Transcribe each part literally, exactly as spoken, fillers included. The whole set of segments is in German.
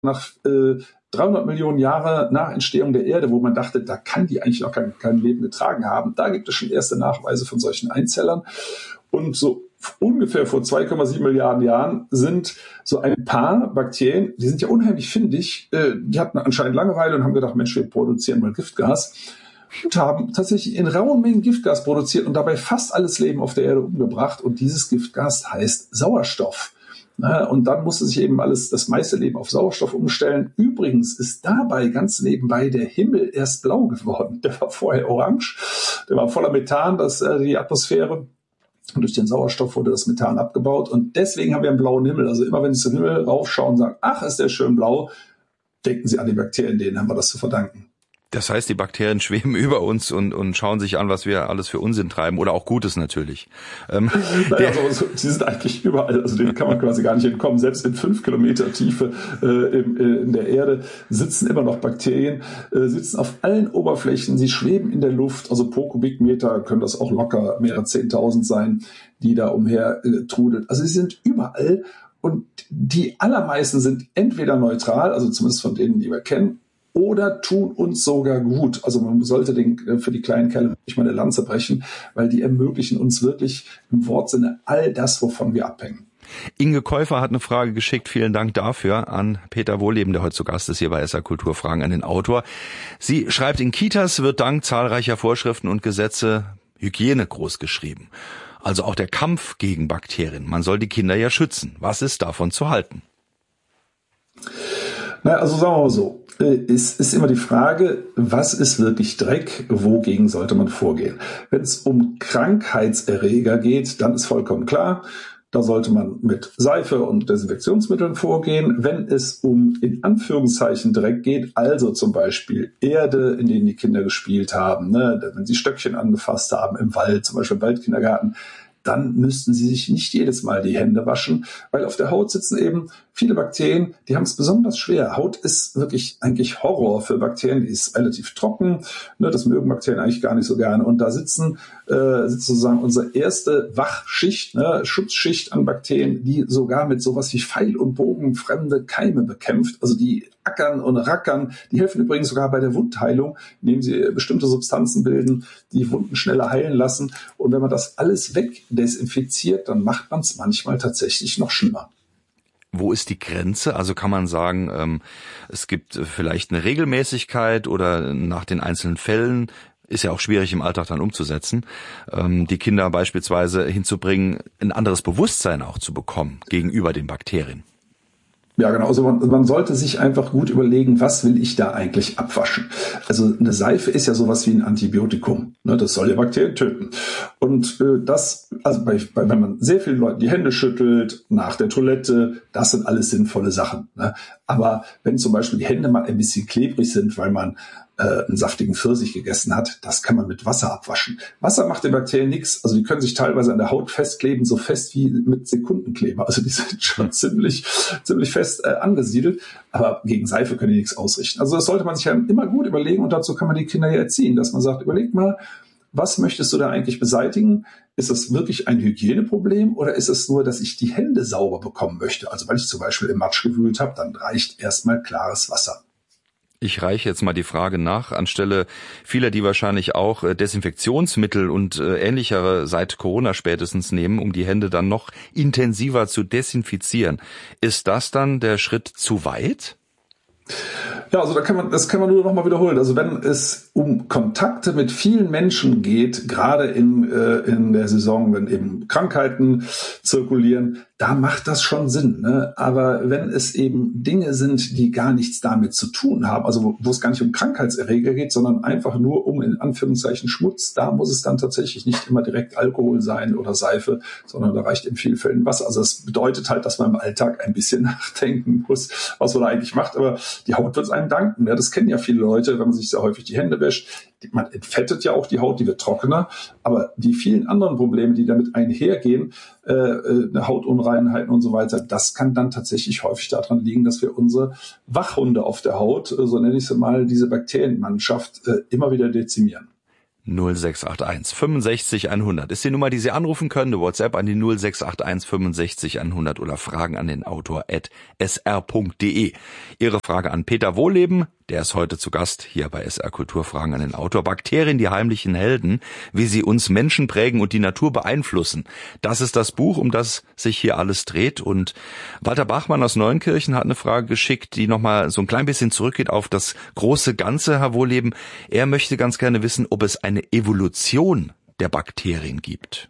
nach äh, dreihundert Millionen Jahre nach Entstehung der Erde, wo man dachte, da kann die eigentlich noch kein, kein Leben getragen haben. Da gibt es schon erste Nachweise von solchen Einzellern. Und so ungefähr vor zwei Komma sieben Milliarden Jahren sind so ein paar Bakterien, die sind ja unheimlich findig, äh, die hatten anscheinend Langeweile und haben gedacht, Mensch, wir produzieren mal Giftgas. Und haben tatsächlich in rauen Mengen Giftgas produziert und dabei fast alles Leben auf der Erde umgebracht. Und dieses Giftgas heißt Sauerstoff. Und dann musste sich eben alles, das meiste Leben auf Sauerstoff umstellen. Übrigens ist dabei ganz nebenbei der Himmel erst blau geworden. Der war vorher orange, der war voller Methan, das äh, die Atmosphäre. Und durch den Sauerstoff wurde das Methan abgebaut. Und deswegen haben wir einen blauen Himmel. Also immer wenn Sie zum Himmel raufschauen und sagen, ach, ist der schön blau, denken Sie an die Bakterien, denen haben wir das zu verdanken. Das heißt, die Bakterien schweben über uns und, und schauen sich an, was wir alles für Unsinn treiben oder auch Gutes natürlich. Ähm, naja, also, die sind eigentlich überall, also denen kann man quasi gar nicht entkommen. Selbst in fünf Kilometer Tiefe äh, in, in der Erde sitzen immer noch Bakterien, äh, sitzen auf allen Oberflächen, sie schweben in der Luft, also pro Kubikmeter können das auch locker mehrere Zehntausend sein, die da umher äh, trudeln. Also sie sind überall und die allermeisten sind entweder neutral, also zumindest von denen, die wir kennen, oder tun uns sogar gut. Also man sollte den, für die kleinen Kerle nicht mal eine Lanze brechen, weil die ermöglichen uns wirklich im Wortsinne all das, wovon wir abhängen. Inge Käufer hat eine Frage geschickt. Vielen Dank dafür an Peter Wohlleben, der heute zu Gast ist hier bei S R Kulturfragen, an den Autor. Sie schreibt, in Kitas wird dank zahlreicher Vorschriften und Gesetze Hygiene großgeschrieben. Also auch der Kampf gegen Bakterien. Man soll die Kinder ja schützen. Was ist davon zu halten? Na, also sagen wir mal so. Es ist immer die Frage, was ist wirklich Dreck, wogegen sollte man vorgehen? Wenn es um Krankheitserreger geht, dann ist vollkommen klar, da sollte man mit Seife und Desinfektionsmitteln vorgehen. Wenn es um in Anführungszeichen Dreck geht, also zum Beispiel Erde, in denen die Kinder gespielt haben, ne, wenn sie Stöckchen angefasst haben im Wald, zum Beispiel im Waldkindergarten, dann müssten sie sich nicht jedes Mal die Hände waschen, weil auf der Haut sitzen eben viele Bakterien, die haben es besonders schwer. Haut ist wirklich eigentlich Horror für Bakterien, die ist relativ trocken, ne, das mögen Bakterien eigentlich gar nicht so gerne. Und da sitzen äh, sitzt sozusagen unsere erste Wachschicht, ne, Schutzschicht an Bakterien, die sogar mit sowas wie Pfeil und Bogen fremde Keime bekämpft. Also die ackern und rackern. Die helfen übrigens sogar bei der Wundheilung, indem sie bestimmte Substanzen bilden, die Wunden schneller heilen lassen. Und wenn man das alles wegdesinfiziert, dann macht man es manchmal tatsächlich noch schlimmer. Wo ist die Grenze? Also kann man sagen, ähm, es gibt vielleicht eine Regelmäßigkeit oder nach den einzelnen Fällen, ist ja auch schwierig im Alltag dann umzusetzen, ähm, die Kinder beispielsweise hinzubringen, ein anderes Bewusstsein auch zu bekommen gegenüber den Bakterien. Ja, genau. Also man, man sollte sich einfach gut überlegen, was will ich da eigentlich abwaschen? Also eine Seife ist ja sowas wie ein Antibiotikum. Ne? Das soll ja Bakterien töten. Und äh, das, also bei, bei, wenn man sehr vielen Leuten die Hände schüttelt, nach der Toilette, das sind alles sinnvolle Sachen. Ne? Aber wenn zum Beispiel die Hände mal ein bisschen klebrig sind, weil man äh, einen saftigen Pfirsich gegessen hat, das kann man mit Wasser abwaschen. Wasser macht den Bakterien nichts. Also die können sich teilweise an der Haut festkleben, so fest wie mit Sekundenkleber. Also die sind schon ziemlich, ziemlich fest äh, angesiedelt. Aber gegen Seife können die nichts ausrichten. Also das sollte man sich ja immer gut überlegen und dazu kann man die Kinder ja erziehen, dass man sagt, überleg mal, was möchtest du da eigentlich beseitigen? Ist das wirklich ein Hygieneproblem oder ist es nur, dass ich die Hände sauber bekommen möchte? Also weil ich zum Beispiel im Matsch gewühlt habe, dann reicht erstmal klares Wasser. Ich reiche jetzt mal die Frage nach, anstelle vieler, die wahrscheinlich auch Desinfektionsmittel und ähnlichere seit Corona spätestens nehmen, um die Hände dann noch intensiver zu desinfizieren. Ist das dann der Schritt zu weit? Ja, also da kann man, das kann man nur noch mal wiederholen. Also wenn es um Kontakte mit vielen Menschen geht, gerade in, äh, in der Saison, wenn eben Krankheiten zirkulieren, da macht das schon Sinn. Ne? Aber wenn es eben Dinge sind, die gar nichts damit zu tun haben, also wo, wo es gar nicht um Krankheitserreger geht, sondern einfach nur um in Anführungszeichen Schmutz, da muss es dann tatsächlich nicht immer direkt Alkohol sein oder Seife, sondern da reicht in vielen Fällen Wasser. Also das bedeutet halt, dass man im Alltag ein bisschen nachdenken muss, was man da eigentlich macht. Aber die Haut wird es einem danken. Ja, das kennen ja viele Leute, wenn man sich sehr häufig die Hände wäscht. Man entfettet ja auch die Haut, die wird trockener. Aber die vielen anderen Probleme, die damit einhergehen, äh, eine Hautunreinheiten und so weiter, das kann dann tatsächlich häufig daran liegen, dass wir unsere Wachhunde auf der Haut, so nenne ich sie mal, diese Bakterienmannschaft, äh, immer wieder dezimieren. null sechs acht eins fünfundsechzig hundert ist die Nummer, die Sie anrufen können. Eine WhatsApp an die null sechs acht eins fünfundsechzig hundert oder Fragen an den Autor at s r punkt d e. Ihre Frage an Peter Wohlleben, der ist heute zu Gast hier bei S R Kultur. Fragen an den Autor. Bakterien, die heimlichen Helden, wie sie uns Menschen prägen und die Natur beeinflussen. Das ist das Buch, um das sich hier alles dreht. Und Walter Bachmann aus Neunkirchen hat eine Frage geschickt, die nochmal so ein klein bisschen zurückgeht auf das große Ganze, Herr Wohlleben. Er möchte ganz gerne wissen, ob es eine Evolution der Bakterien gibt.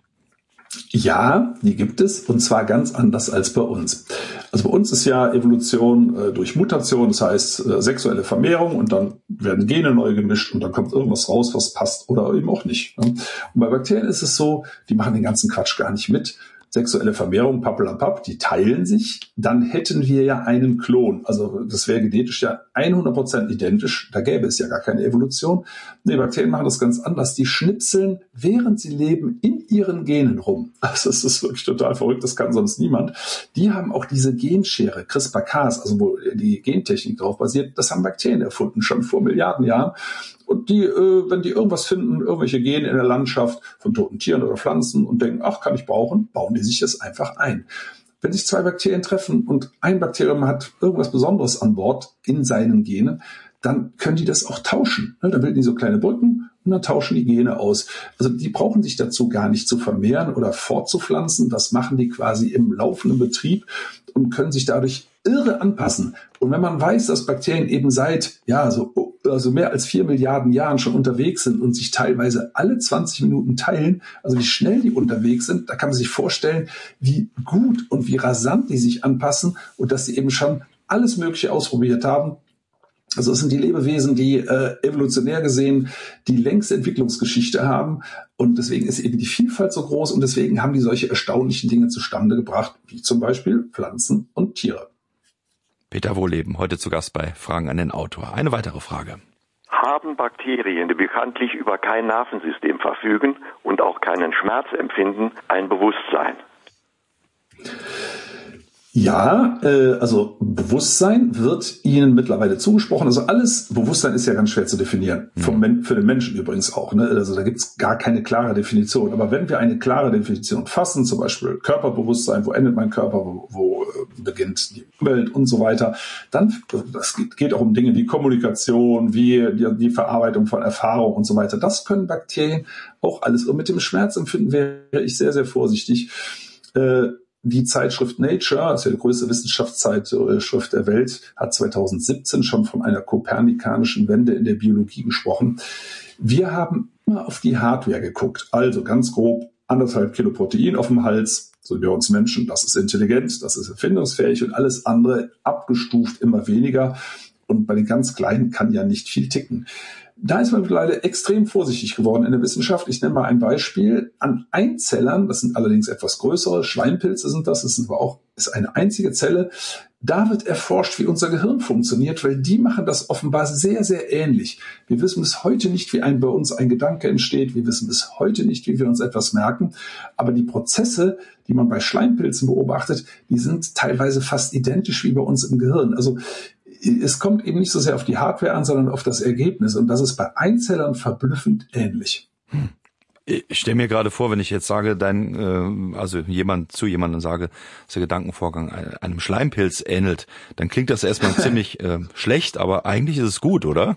Ja, die gibt es, und zwar ganz anders als bei uns. Also bei uns ist ja Evolution äh, durch Mutation, das heißt äh, sexuelle Vermehrung, und dann werden Gene neu gemischt und dann kommt irgendwas raus, was passt oder eben auch nicht. Ne? Und bei Bakterien ist es so, die machen den ganzen Quatsch gar nicht mit. Sexuelle Vermehrung, pappelapapp, die teilen sich, dann hätten wir ja einen Klon. Also das wäre genetisch ja hundert Prozent identisch, da gäbe es ja gar keine Evolution. Nee, Bakterien machen das ganz anders. Die schnipseln, während sie leben, in ihren Genen rum. Also das ist wirklich total verrückt, das kann sonst niemand. Die haben auch diese Genschere, CRISPR-Cas, also wo die Gentechnik drauf basiert, das haben Bakterien erfunden, schon vor Milliarden Jahren. Und die, äh, wenn die irgendwas finden, irgendwelche Gene in der Landschaft von toten Tieren oder Pflanzen und denken, ach, kann ich brauchen, bauen die sich das einfach ein. Wenn sich zwei Bakterien treffen und ein Bakterium hat irgendwas Besonderes an Bord in seinen Genen, dann können die das auch tauschen. Dann bilden die so kleine Brücken und dann tauschen die Gene aus. Also die brauchen sich dazu gar nicht zu vermehren oder fortzupflanzen. Das machen die quasi im laufenden Betrieb und können sich dadurch irre anpassen. Und wenn man weiß, dass Bakterien eben seit ja so also mehr als vier Milliarden Jahren schon unterwegs sind und sich teilweise alle zwanzig Minuten teilen, also wie schnell die unterwegs sind, da kann man sich vorstellen, wie gut und wie rasant die sich anpassen und dass sie eben schon alles Mögliche ausprobiert haben. Also es sind die Lebewesen, die äh, evolutionär gesehen die längste Entwicklungsgeschichte haben, und deswegen ist eben die Vielfalt so groß und deswegen haben die solche erstaunlichen Dinge zustande gebracht, wie zum Beispiel Pflanzen und Tiere. Peter Wohlleben, heute zu Gast bei Fragen an den Autor. Eine weitere Frage. Haben Bakterien, die bekanntlich über kein Nervensystem verfügen und auch keinen Schmerz empfinden, ein Bewusstsein? Ja, äh, also Bewusstsein wird ihnen mittlerweile zugesprochen. Also alles, Bewusstsein ist ja ganz schwer zu definieren, vom Men- für den Menschen übrigens auch. Ne? Also da gibt's gar keine klare Definition. Aber wenn wir eine klare Definition fassen, zum Beispiel Körperbewusstsein, wo endet mein Körper, wo, wo äh, beginnt die Umwelt und so weiter, dann das geht, geht auch um Dinge wie Kommunikation, wie die, die Verarbeitung von Erfahrung und so weiter. Das können Bakterien auch alles. Und mit dem Schmerzempfinden wäre ich sehr, sehr vorsichtig. Äh, Die Zeitschrift Nature, das ist ja die größte Wissenschaftszeitschrift der Welt, hat zweitausendsiebzehn schon von einer kopernikanischen Wende in der Biologie gesprochen. Wir haben immer auf die Hardware geguckt. Also ganz grob anderthalb Kilo Protein auf dem Hals, so wie wir uns Menschen. Das ist intelligent, das ist erfindungsfähig, und alles andere abgestuft immer weniger. Und bei den ganz Kleinen kann ja nicht viel ticken. Da ist man mittlerweile extrem vorsichtig geworden in der Wissenschaft. Ich nenne mal ein Beispiel. An Einzellern, das sind allerdings etwas größere, Schleimpilze sind das, das sind aber auch, ist eine einzige Zelle. Da wird erforscht, wie unser Gehirn funktioniert, weil die machen das offenbar sehr, sehr ähnlich. Wir wissen bis heute nicht, wie ein, bei uns ein Gedanke entsteht. Wir wissen bis heute nicht, wie wir uns etwas merken. Aber die Prozesse, die man bei Schleimpilzen beobachtet, die sind teilweise fast identisch wie bei uns im Gehirn. Also es kommt eben nicht so sehr auf die Hardware an, sondern auf das Ergebnis. Und das ist bei Einzellern verblüffend ähnlich. Hm. Ich stelle mir gerade vor, wenn ich jetzt sage, dein, äh, also jemand zu jemandem sage, dass der Gedankenvorgang einem Schleimpilz ähnelt, dann klingt das erstmal ziemlich äh, schlecht, aber eigentlich ist es gut, oder?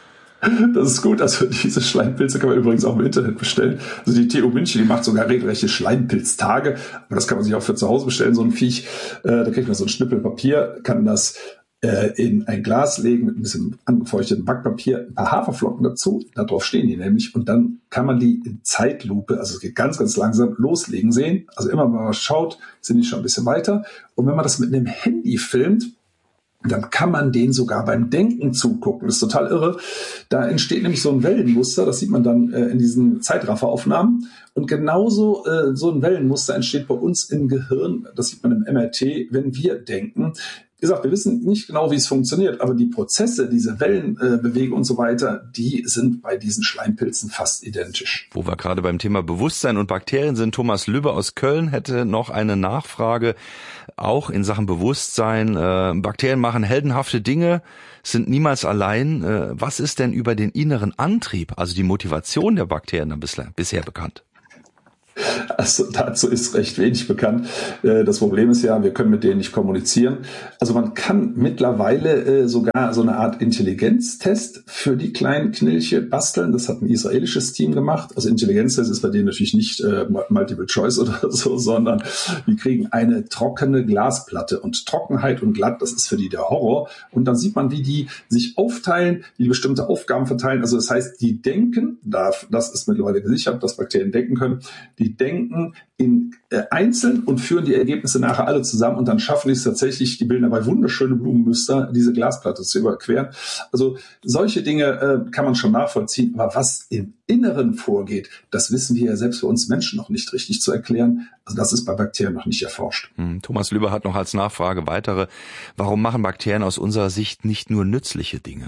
Das ist gut. Also diese Schleimpilze kann man übrigens auch im Internet bestellen. Also die T U München, die macht sogar regelrechte Schleimpilztage. Aber das kann man sich auch für zu Hause bestellen, so ein Viech. Äh, da kriegt man so ein Schnippel Papier, kann das in ein Glas legen mit ein bisschen angefeuchteten Backpapier, ein paar Haferflocken dazu, darauf stehen die nämlich, und dann kann man die in Zeitlupe, also es geht ganz, ganz langsam, loslegen sehen. Also immer, wenn man was schaut, sind die schon ein bisschen weiter. Und wenn man das mit einem Handy filmt, dann kann man denen sogar beim Denken zugucken. Das ist total irre. Da entsteht nämlich so ein Wellenmuster, das sieht man dann äh, in diesen Zeitrafferaufnahmen. Und genauso äh, so ein Wellenmuster entsteht bei uns im Gehirn, das sieht man im M R T, wenn wir denken. Wie gesagt, wir wissen nicht genau, wie es funktioniert, aber die Prozesse, diese Wellenbewegung äh, und so weiter, die sind bei diesen Schleimpilzen fast identisch. Wo wir gerade beim Thema Bewusstsein und Bakterien sind, Thomas Lübbe aus Köln hätte noch eine Nachfrage. auch in Sachen Bewusstsein. Äh, Bakterien machen heldenhafte Dinge, sind niemals allein. Äh, was ist denn über den inneren Antrieb, also die Motivation der Bakterien dann bislang, bisher bekannt? Also dazu ist recht wenig bekannt. Das Problem ist ja, wir können mit denen nicht kommunizieren. Also man kann mittlerweile sogar so eine Art Intelligenztest für die kleinen Knilche basteln. Das hat ein israelisches Team gemacht. Also Intelligenztest ist bei denen natürlich nicht äh, Multiple Choice oder so, sondern die kriegen eine trockene Glasplatte. Und Trockenheit und glatt, das ist für die der Horror. Und dann sieht man, wie die sich aufteilen, wie die bestimmte Aufgaben verteilen. Also das heißt, die denken, das ist mittlerweile gesichert, dass Bakterien denken können, die denken in äh, einzeln und führen die Ergebnisse nachher alle zusammen und dann schaffen die es tatsächlich, die bilden dabei wunderschöne Blumenmuster, diese Glasplatte zu überqueren. Also solche Dinge äh, kann man schon nachvollziehen, aber was im Inneren vorgeht, das wissen wir ja selbst für uns Menschen noch nicht richtig zu erklären. Also das ist bei Bakterien noch nicht erforscht. Thomas Lübbe hat noch als Nachfrage weitere, warum machen Bakterien aus unserer Sicht nicht nur nützliche Dinge?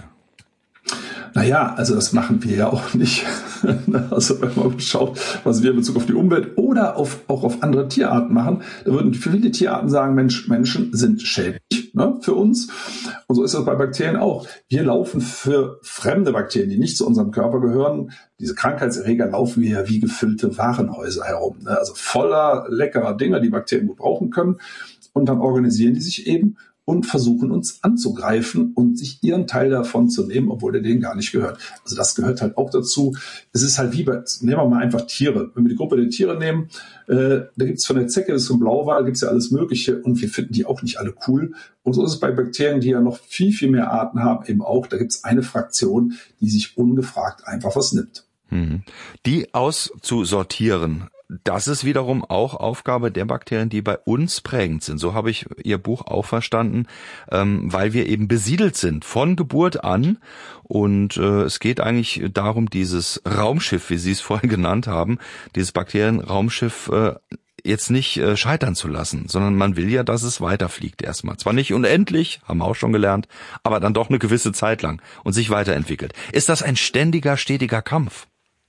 Naja, also das machen wir ja auch nicht. Also wenn man schaut, was wir in Bezug auf die Umwelt oder auf, auch auf andere Tierarten machen, da würden viele Tierarten sagen, Mensch, Menschen sind schädlich, ne, für uns. Und so ist das bei Bakterien auch. Wir laufen für fremde Bakterien, die nicht zu unserem Körper gehören, diese Krankheitserreger laufen wir ja wie gefüllte Warenhäuser herum. Ne? Also voller leckerer Dinge, die Bakterien gut brauchen können. Und dann organisieren die sich eben und versuchen uns anzugreifen und sich ihren Teil davon zu nehmen, obwohl der denen gar nicht gehört. Also das gehört halt auch dazu. Es ist halt wie bei, nehmen wir mal einfach Tiere. Wenn wir die Gruppe der Tiere nehmen, äh, da gibt's von der Zecke bis zum Blauwal, gibt's ja alles Mögliche und wir finden die auch nicht alle cool. Und so ist es bei Bakterien, die ja noch viel, viel mehr Arten haben, eben auch. Da gibt's eine Fraktion, die sich ungefragt einfach was nimmt. Mhm. Die auszusortieren, das ist wiederum auch Aufgabe der Bakterien, die bei uns prägend sind. So habe ich Ihr Buch auch verstanden, ähm, weil wir eben besiedelt sind von Geburt an. Und äh, es geht eigentlich darum, dieses Raumschiff, wie Sie es vorhin genannt haben, dieses Bakterienraumschiff äh, jetzt nicht äh, scheitern zu lassen, sondern man will ja, dass es weiterfliegt erstmal. Zwar nicht unendlich, haben wir auch schon gelernt, aber dann doch eine gewisse Zeit lang und sich weiterentwickelt. Ist das ein ständiger, stetiger Kampf?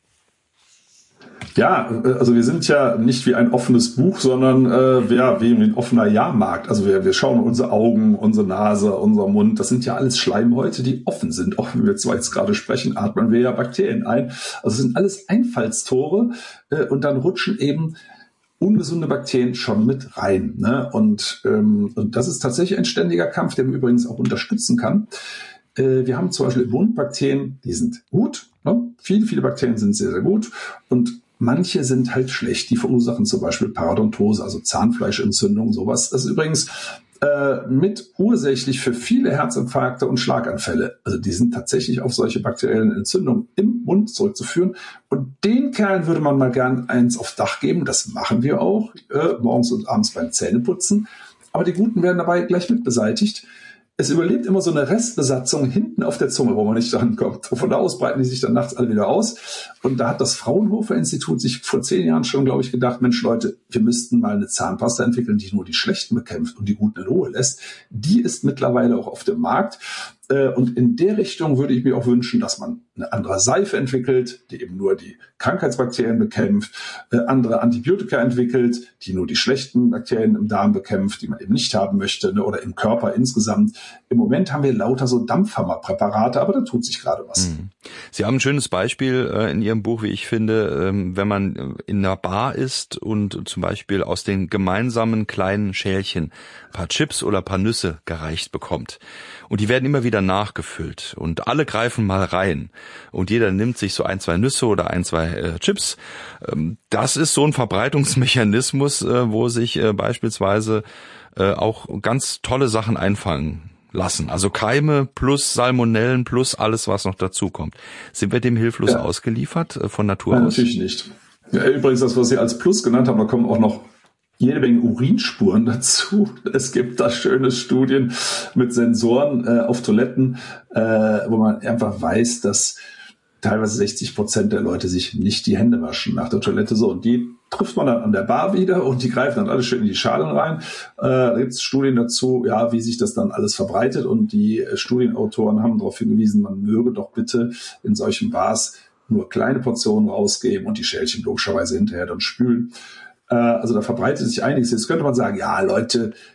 Ja, also wir sind ja nicht wie ein offenes Buch, sondern äh, ja, wie ein offener Jahrmarkt. Also wir, wir schauen unsere Augen, unsere Nase, unser Mund. Das sind ja alles Schleimhäute, die offen sind. Auch wenn wir zwar jetzt gerade sprechen, atmen wir ja Bakterien ein. Also es sind alles Einfallstore äh, und dann rutschen eben ungesunde Bakterien schon mit rein. Ne? Und, ähm, und das ist tatsächlich ein ständiger Kampf, der man übrigens auch unterstützen kann. Äh, wir haben zum Beispiel Mundbakterien, die sind gut. Ne? Viele, viele Bakterien sind sehr, sehr gut. Und manche sind halt schlecht, die verursachen zum Beispiel Parodontose, also Zahnfleischentzündung, sowas. Das ist übrigens äh, mit ursächlich für viele Herzinfarkte und Schlaganfälle. Also die sind tatsächlich auf solche bakteriellen Entzündungen im Mund zurückzuführen. Und den Kerlen würde man mal gern eins aufs Dach geben. Das machen wir auch, äh, morgens und abends beim Zähneputzen. Aber die Guten werden dabei gleich mit beseitigt. Es überlebt immer so eine Restbesatzung hinten auf der Zunge, wo man nicht drankommt. Von da aus breiten die sich dann nachts alle wieder aus. Und da hat das Fraunhofer-Institut sich vor zehn Jahren schon, glaube ich, gedacht, Mensch Leute, wir müssten mal eine Zahnpasta entwickeln, die nur die Schlechten bekämpft und die Guten in Ruhe lässt. Die ist mittlerweile auch auf dem Markt. Und in der Richtung würde ich mir auch wünschen, dass man eine andere Seife entwickelt, die eben nur die Krankheitsbakterien bekämpft, andere Antibiotika entwickelt, die nur die schlechten Bakterien im Darm bekämpft, die man eben nicht haben möchte, oder im Körper insgesamt. Im Moment haben wir lauter so Dampfhammerpräparate, aber da tut sich gerade was. Sie haben ein schönes Beispiel in Ihrem Buch, wie ich finde, wenn man in einer Bar ist und zum Beispiel aus den gemeinsamen kleinen Schälchen ein paar Chips oder ein paar Nüsse gereicht bekommt. Und die werden immer wieder nachgefüllt und alle greifen mal rein und jeder nimmt sich so ein, zwei Nüsse oder ein, zwei äh, Chips. Ähm, das ist so ein Verbreitungsmechanismus, äh, wo sich äh, beispielsweise äh, auch ganz tolle Sachen einfangen lassen. Also Keime plus Salmonellen plus alles, was noch dazukommt. Sind wir dem hilflos ja. ausgeliefert äh, von Natur Nein, aus? Natürlich nicht. Ja, übrigens, das, was Sie als Plus genannt haben, da kommen auch noch jede Menge Urinspuren dazu. Es gibt da schöne Studien mit Sensoren äh, auf Toiletten, äh, wo man einfach weiß, dass teilweise sechzig Prozent der Leute sich nicht die Hände waschen nach der Toilette. So, und die trifft man dann an der Bar wieder und die greifen dann alle schön in die Schalen rein. Äh, da gibt es Studien dazu, ja, wie sich das dann alles verbreitet. Und die äh, Studienautoren haben darauf hingewiesen, man möge doch bitte in solchen Bars nur kleine Portionen rausgeben und die Schälchen logischerweise hinterher dann spülen. Also da verbreitet sich einiges. Jetzt könnte man sagen, ja Leute,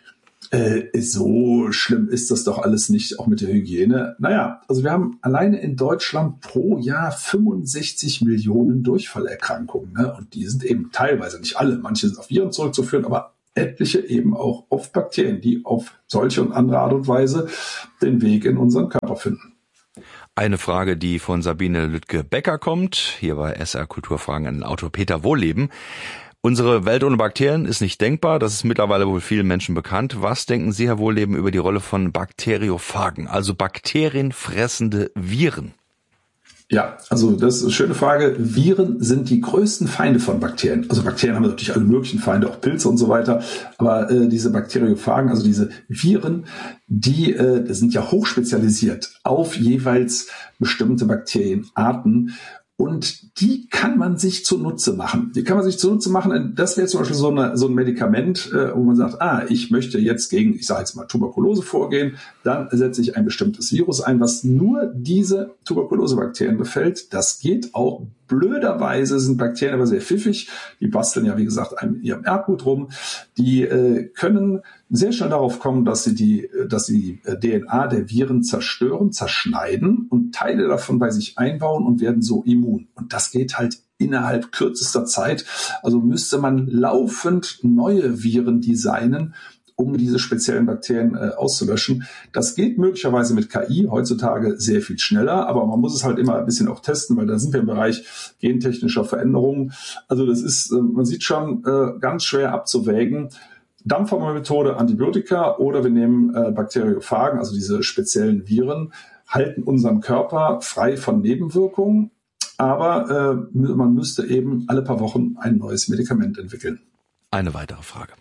Äh, so schlimm ist das doch alles nicht, auch mit der Hygiene. Naja, also wir haben alleine in Deutschland pro Jahr fünfundsechzig Millionen Durchfallerkrankungen. Ne? Und die sind eben teilweise, nicht alle, manche sind auf Viren zurückzuführen, aber etliche eben auch auf Bakterien, die auf solche und andere Art und Weise den Weg in unseren Körper finden. Eine Frage, die von Sabine Lüttke-Becker kommt, hier bei S R Kulturfragen an den Autor Peter Wohlleben. Unsere Welt ohne Bakterien ist nicht denkbar, das ist mittlerweile wohl vielen Menschen bekannt. Was denken Sie, Herr Wohlleben, über die Rolle von Bakteriophagen, also bakterienfressende Viren? Ja, also das ist eine schöne Frage. Viren sind die größten Feinde von Bakterien. Also Bakterien haben natürlich alle möglichen Feinde, auch Pilze und so weiter. Aber äh, diese Bakteriophagen, also diese Viren, die äh, sind ja hochspezialisiert auf jeweils bestimmte Bakterienarten. Und die kann man sich zunutze machen. Die kann man sich zunutze machen. Das wäre zum Beispiel so, eine, so ein Medikament, äh, wo man sagt, ah, ich möchte jetzt gegen, ich sage jetzt mal Tuberkulose vorgehen. Dann setze ich ein bestimmtes Virus ein, was nur diese Tuberkulosebakterien befällt. Das geht auch. Blöderweise sind Bakterien aber sehr pfiffig. Die basteln ja, wie gesagt, in ihrem Erbgut rum. Die äh, können sehr schnell darauf kommen, dass sie die, dass sie die D N A der Viren zerstören, zerschneiden und Teile davon bei sich einbauen und werden so immun. Und das geht halt innerhalb kürzester Zeit. Also müsste man laufend neue Viren designen, um diese speziellen Bakterien äh, auszulöschen. Das geht möglicherweise mit K I heutzutage sehr viel schneller, aber man muss es halt immer ein bisschen auch testen, weil da sind wir im Bereich gentechnischer Veränderungen. Also das ist, äh, man sieht schon, äh, ganz schwer abzuwägen. Dampfhammermethode, Antibiotika oder wir nehmen äh, Bakteriophagen, also diese speziellen Viren, halten unseren Körper frei von Nebenwirkungen, aber äh, man müsste eben alle paar Wochen ein neues Medikament entwickeln. Eine weitere Frage.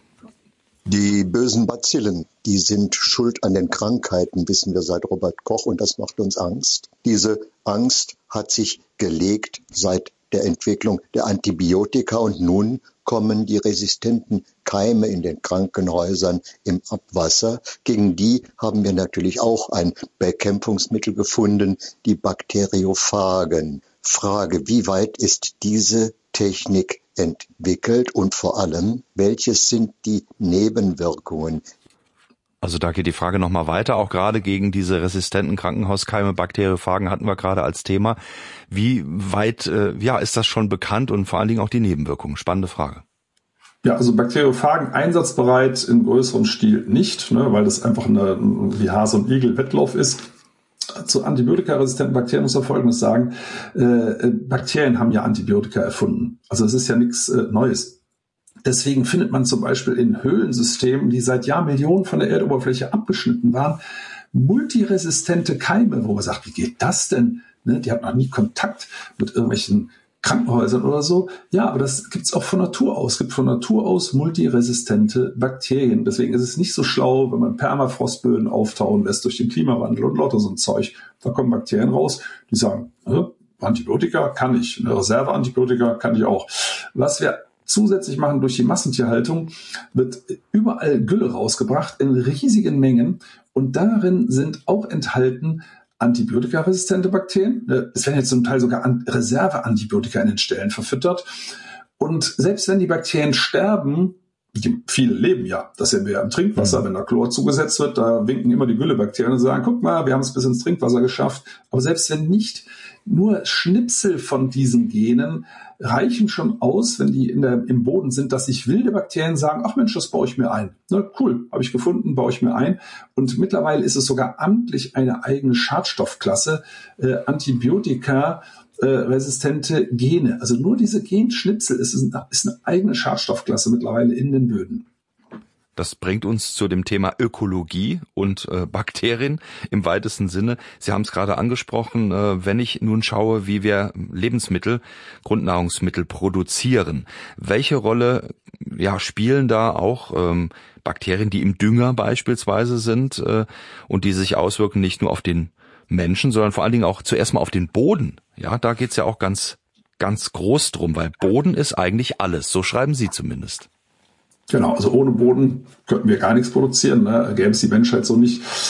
Die bösen Bazillen, die sind schuld an den Krankheiten, wissen wir seit Robert Koch, und das macht uns Angst. Diese Angst hat sich gelegt seit der Entwicklung der Antibiotika und nun kommen die resistenten Keime in den Krankenhäusern im Abwasser. Gegen die haben wir natürlich auch ein Bekämpfungsmittel gefunden, die Bakteriophagen. Frage, wie weit ist diese Technik entwickelt und vor allem, welches sind die Nebenwirkungen? Also da geht die Frage nochmal weiter, auch gerade gegen diese resistenten Krankenhauskeime, Bakteriophagen hatten wir gerade als Thema. Wie weit äh, ja, ist das schon bekannt und vor allen Dingen auch die Nebenwirkungen? Spannende Frage. Ja, also Bakteriophagen einsatzbereit im größeren Stil nicht, ne, weil das einfach eine, wie Hase und Igel Wettlauf ist. Zu antibiotikaresistenten Bakterien muss man Folgendes sagen. Äh, Bakterien haben ja Antibiotika erfunden. Also es ist ja nichts äh, Neues. Deswegen findet man zum Beispiel in Höhlensystemen, die seit Jahrmillionen von der Erdoberfläche abgeschnitten waren, multiresistente Keime, wo man sagt, wie geht das denn? Ne, die hatten noch nie Kontakt mit irgendwelchen Krankenhäusern oder so. Ja, aber das gibt's auch von Natur aus. Es gibt von Natur aus multiresistente Bakterien. Deswegen ist es nicht so schlau, wenn man Permafrostböden auftauen lässt durch den Klimawandel und lauter so ein Zeug. Da kommen Bakterien raus, die sagen, äh, Antibiotika kann ich, eine Reserveantibiotika kann ich auch. Was wir zusätzlich machen durch die Massentierhaltung, wird überall Gülle rausgebracht in riesigen Mengen und darin sind auch enthalten antibiotikaresistente Bakterien. Es werden jetzt zum Teil sogar Reserveantibiotika in den Ställen verfüttert. Und selbst wenn die Bakterien sterben, die, viele leben ja, das sehen wir ja im Trinkwasser, mhm. wenn da Chlor zugesetzt wird, da winken immer die Güllebakterien und sagen, guck mal, wir haben es bis ins Trinkwasser geschafft. Aber selbst wenn nicht, nur Schnipsel von diesen Genen reichen schon aus, wenn die in der, im Boden sind, dass sich wilde Bakterien sagen, ach Mensch, das baue ich mir ein. Na, cool, habe ich gefunden, baue ich mir ein. Und mittlerweile ist es sogar amtlich eine eigene Schadstoffklasse, äh, Antibiotika, äh, resistente Gene. Also nur diese Genschnipsel ist, ist eine eigene Schadstoffklasse mittlerweile in den Böden. Das bringt uns zu dem Thema Ökologie und äh, Bakterien im weitesten Sinne. Sie haben es gerade angesprochen, äh, wenn ich nun schaue, wie wir Lebensmittel, Grundnahrungsmittel produzieren. Welche Rolle ja, spielen da auch ähm, Bakterien, die im Dünger beispielsweise sind äh, und die sich auswirken nicht nur auf den Menschen, sondern vor allen Dingen auch zuerst mal auf den Boden. Ja, da geht's ja auch ganz, ganz groß drum, weil Boden ist eigentlich alles. So schreiben Sie zumindest. Genau, also ohne Boden könnten wir gar nichts produzieren, ne? Gäbe es die Menschheit so nicht.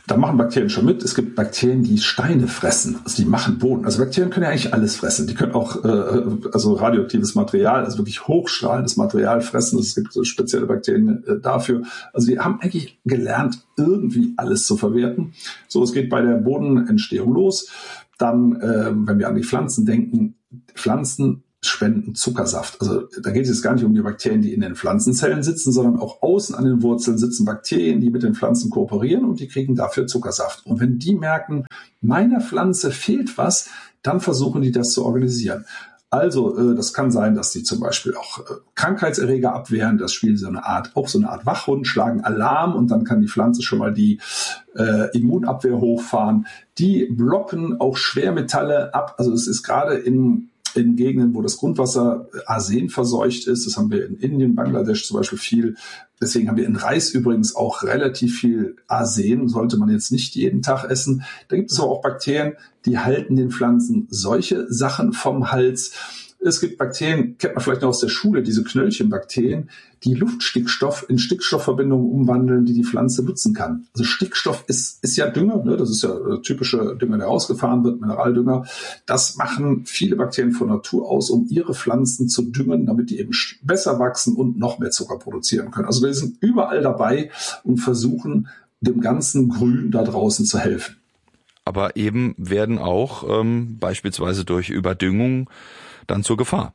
Da machen Bakterien schon mit. Es gibt Bakterien, die Steine fressen, also die machen Boden. Also Bakterien können ja eigentlich alles fressen. Die können auch äh, also radioaktives Material, also wirklich hochstrahlendes Material fressen. Es gibt so spezielle Bakterien äh, dafür. Also die haben eigentlich gelernt, irgendwie alles zu verwerten. So, es geht bei der Bodenentstehung los. Dann, äh, wenn wir an die Pflanzen denken, Pflanzen spenden Zuckersaft. Also da geht es jetzt gar nicht um die Bakterien, die in den Pflanzenzellen sitzen, sondern auch außen an den Wurzeln sitzen Bakterien, die mit den Pflanzen kooperieren und die kriegen dafür Zuckersaft. Und wenn die merken, meiner Pflanze fehlt was, dann versuchen die das zu organisieren. Also äh, das kann sein, dass die zum Beispiel auch äh, Krankheitserreger abwehren. Das spielt so eine Art, auch so eine Art Wachhund, schlagen Alarm und dann kann die Pflanze schon mal die äh, Immunabwehr hochfahren. Die blocken auch Schwermetalle ab. Also es ist gerade in in Gegenden, wo das Grundwasser arsenverseucht ist. Das haben wir in Indien, Bangladesch zum Beispiel viel. Deswegen haben wir in Reis übrigens auch relativ viel Arsen. Sollte man jetzt nicht jeden Tag essen. Da gibt es aber auch Bakterien, die halten den Pflanzen solche Sachen vom Hals. Es gibt Bakterien, kennt man vielleicht noch aus der Schule, diese Knöllchenbakterien, die Luftstickstoff in Stickstoffverbindungen umwandeln, die die Pflanze nutzen kann. Also Stickstoff ist, ist ja Dünger, ne? Das ist ja der typische Dünger, der ausgefahren wird, Mineraldünger. Das machen viele Bakterien von Natur aus, um ihre Pflanzen zu düngen, damit die eben besser wachsen und noch mehr Zucker produzieren können. Also wir sind überall dabei und versuchen, dem ganzen Grün da draußen zu helfen. Aber eben werden auch ähm, beispielsweise durch Überdüngung dann zur Gefahr.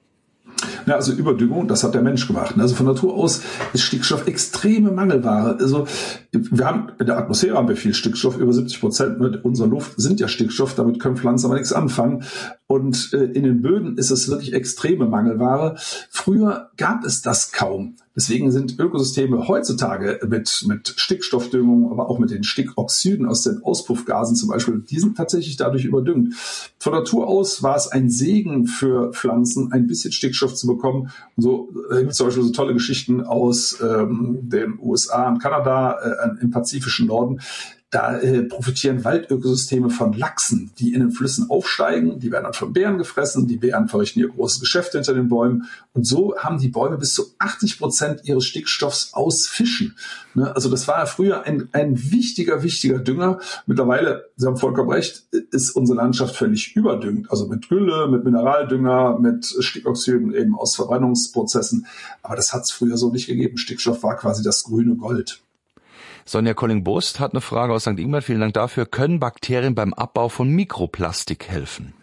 Ja, also Überdüngung, das hat der Mensch gemacht. Also von Natur aus ist Stickstoff extreme Mangelware. Also wir haben in der Atmosphäre haben wir viel Stickstoff, über siebzig Prozent mit unserer Luft sind ja Stickstoff, damit können Pflanzen aber nichts anfangen. Und äh, in den Böden ist es wirklich extreme Mangelware. Früher gab es das kaum. Deswegen sind Ökosysteme heutzutage mit, mit Stickstoffdüngung, aber auch mit den Stickoxiden aus den Auspuffgasen zum Beispiel, die sind tatsächlich dadurch überdüngt. Von Natur aus war es ein Segen für Pflanzen, ein bisschen Stickstoff zu bekommen. Und so äh, gibt es zum Beispiel so tolle Geschichten aus ähm, den U S A und Kanada äh, im pazifischen Norden. Da äh, profitieren Waldökosysteme von Lachsen, die in den Flüssen aufsteigen. Die werden dann von Bären gefressen. Die Bären verrichten ihr großes Geschäft hinter den Bäumen. Und so haben die Bäume bis zu achtzig Prozent ihres Stickstoffs aus Fischen. Ne? Also das war ja früher ein, ein wichtiger, wichtiger Dünger. Mittlerweile, Sie haben vollkommen recht, ist unsere Landschaft völlig überdüngt. Also mit Gülle, mit Mineraldünger, mit Stickoxiden eben aus Verbrennungsprozessen. Aber das hat es früher so nicht gegeben. Stickstoff war quasi das grüne Gold. Sonja Colling-Bost hat eine Frage aus Sankt Ingbert. Vielen Dank dafür. Können Bakterien beim Abbau von Mikroplastik helfen?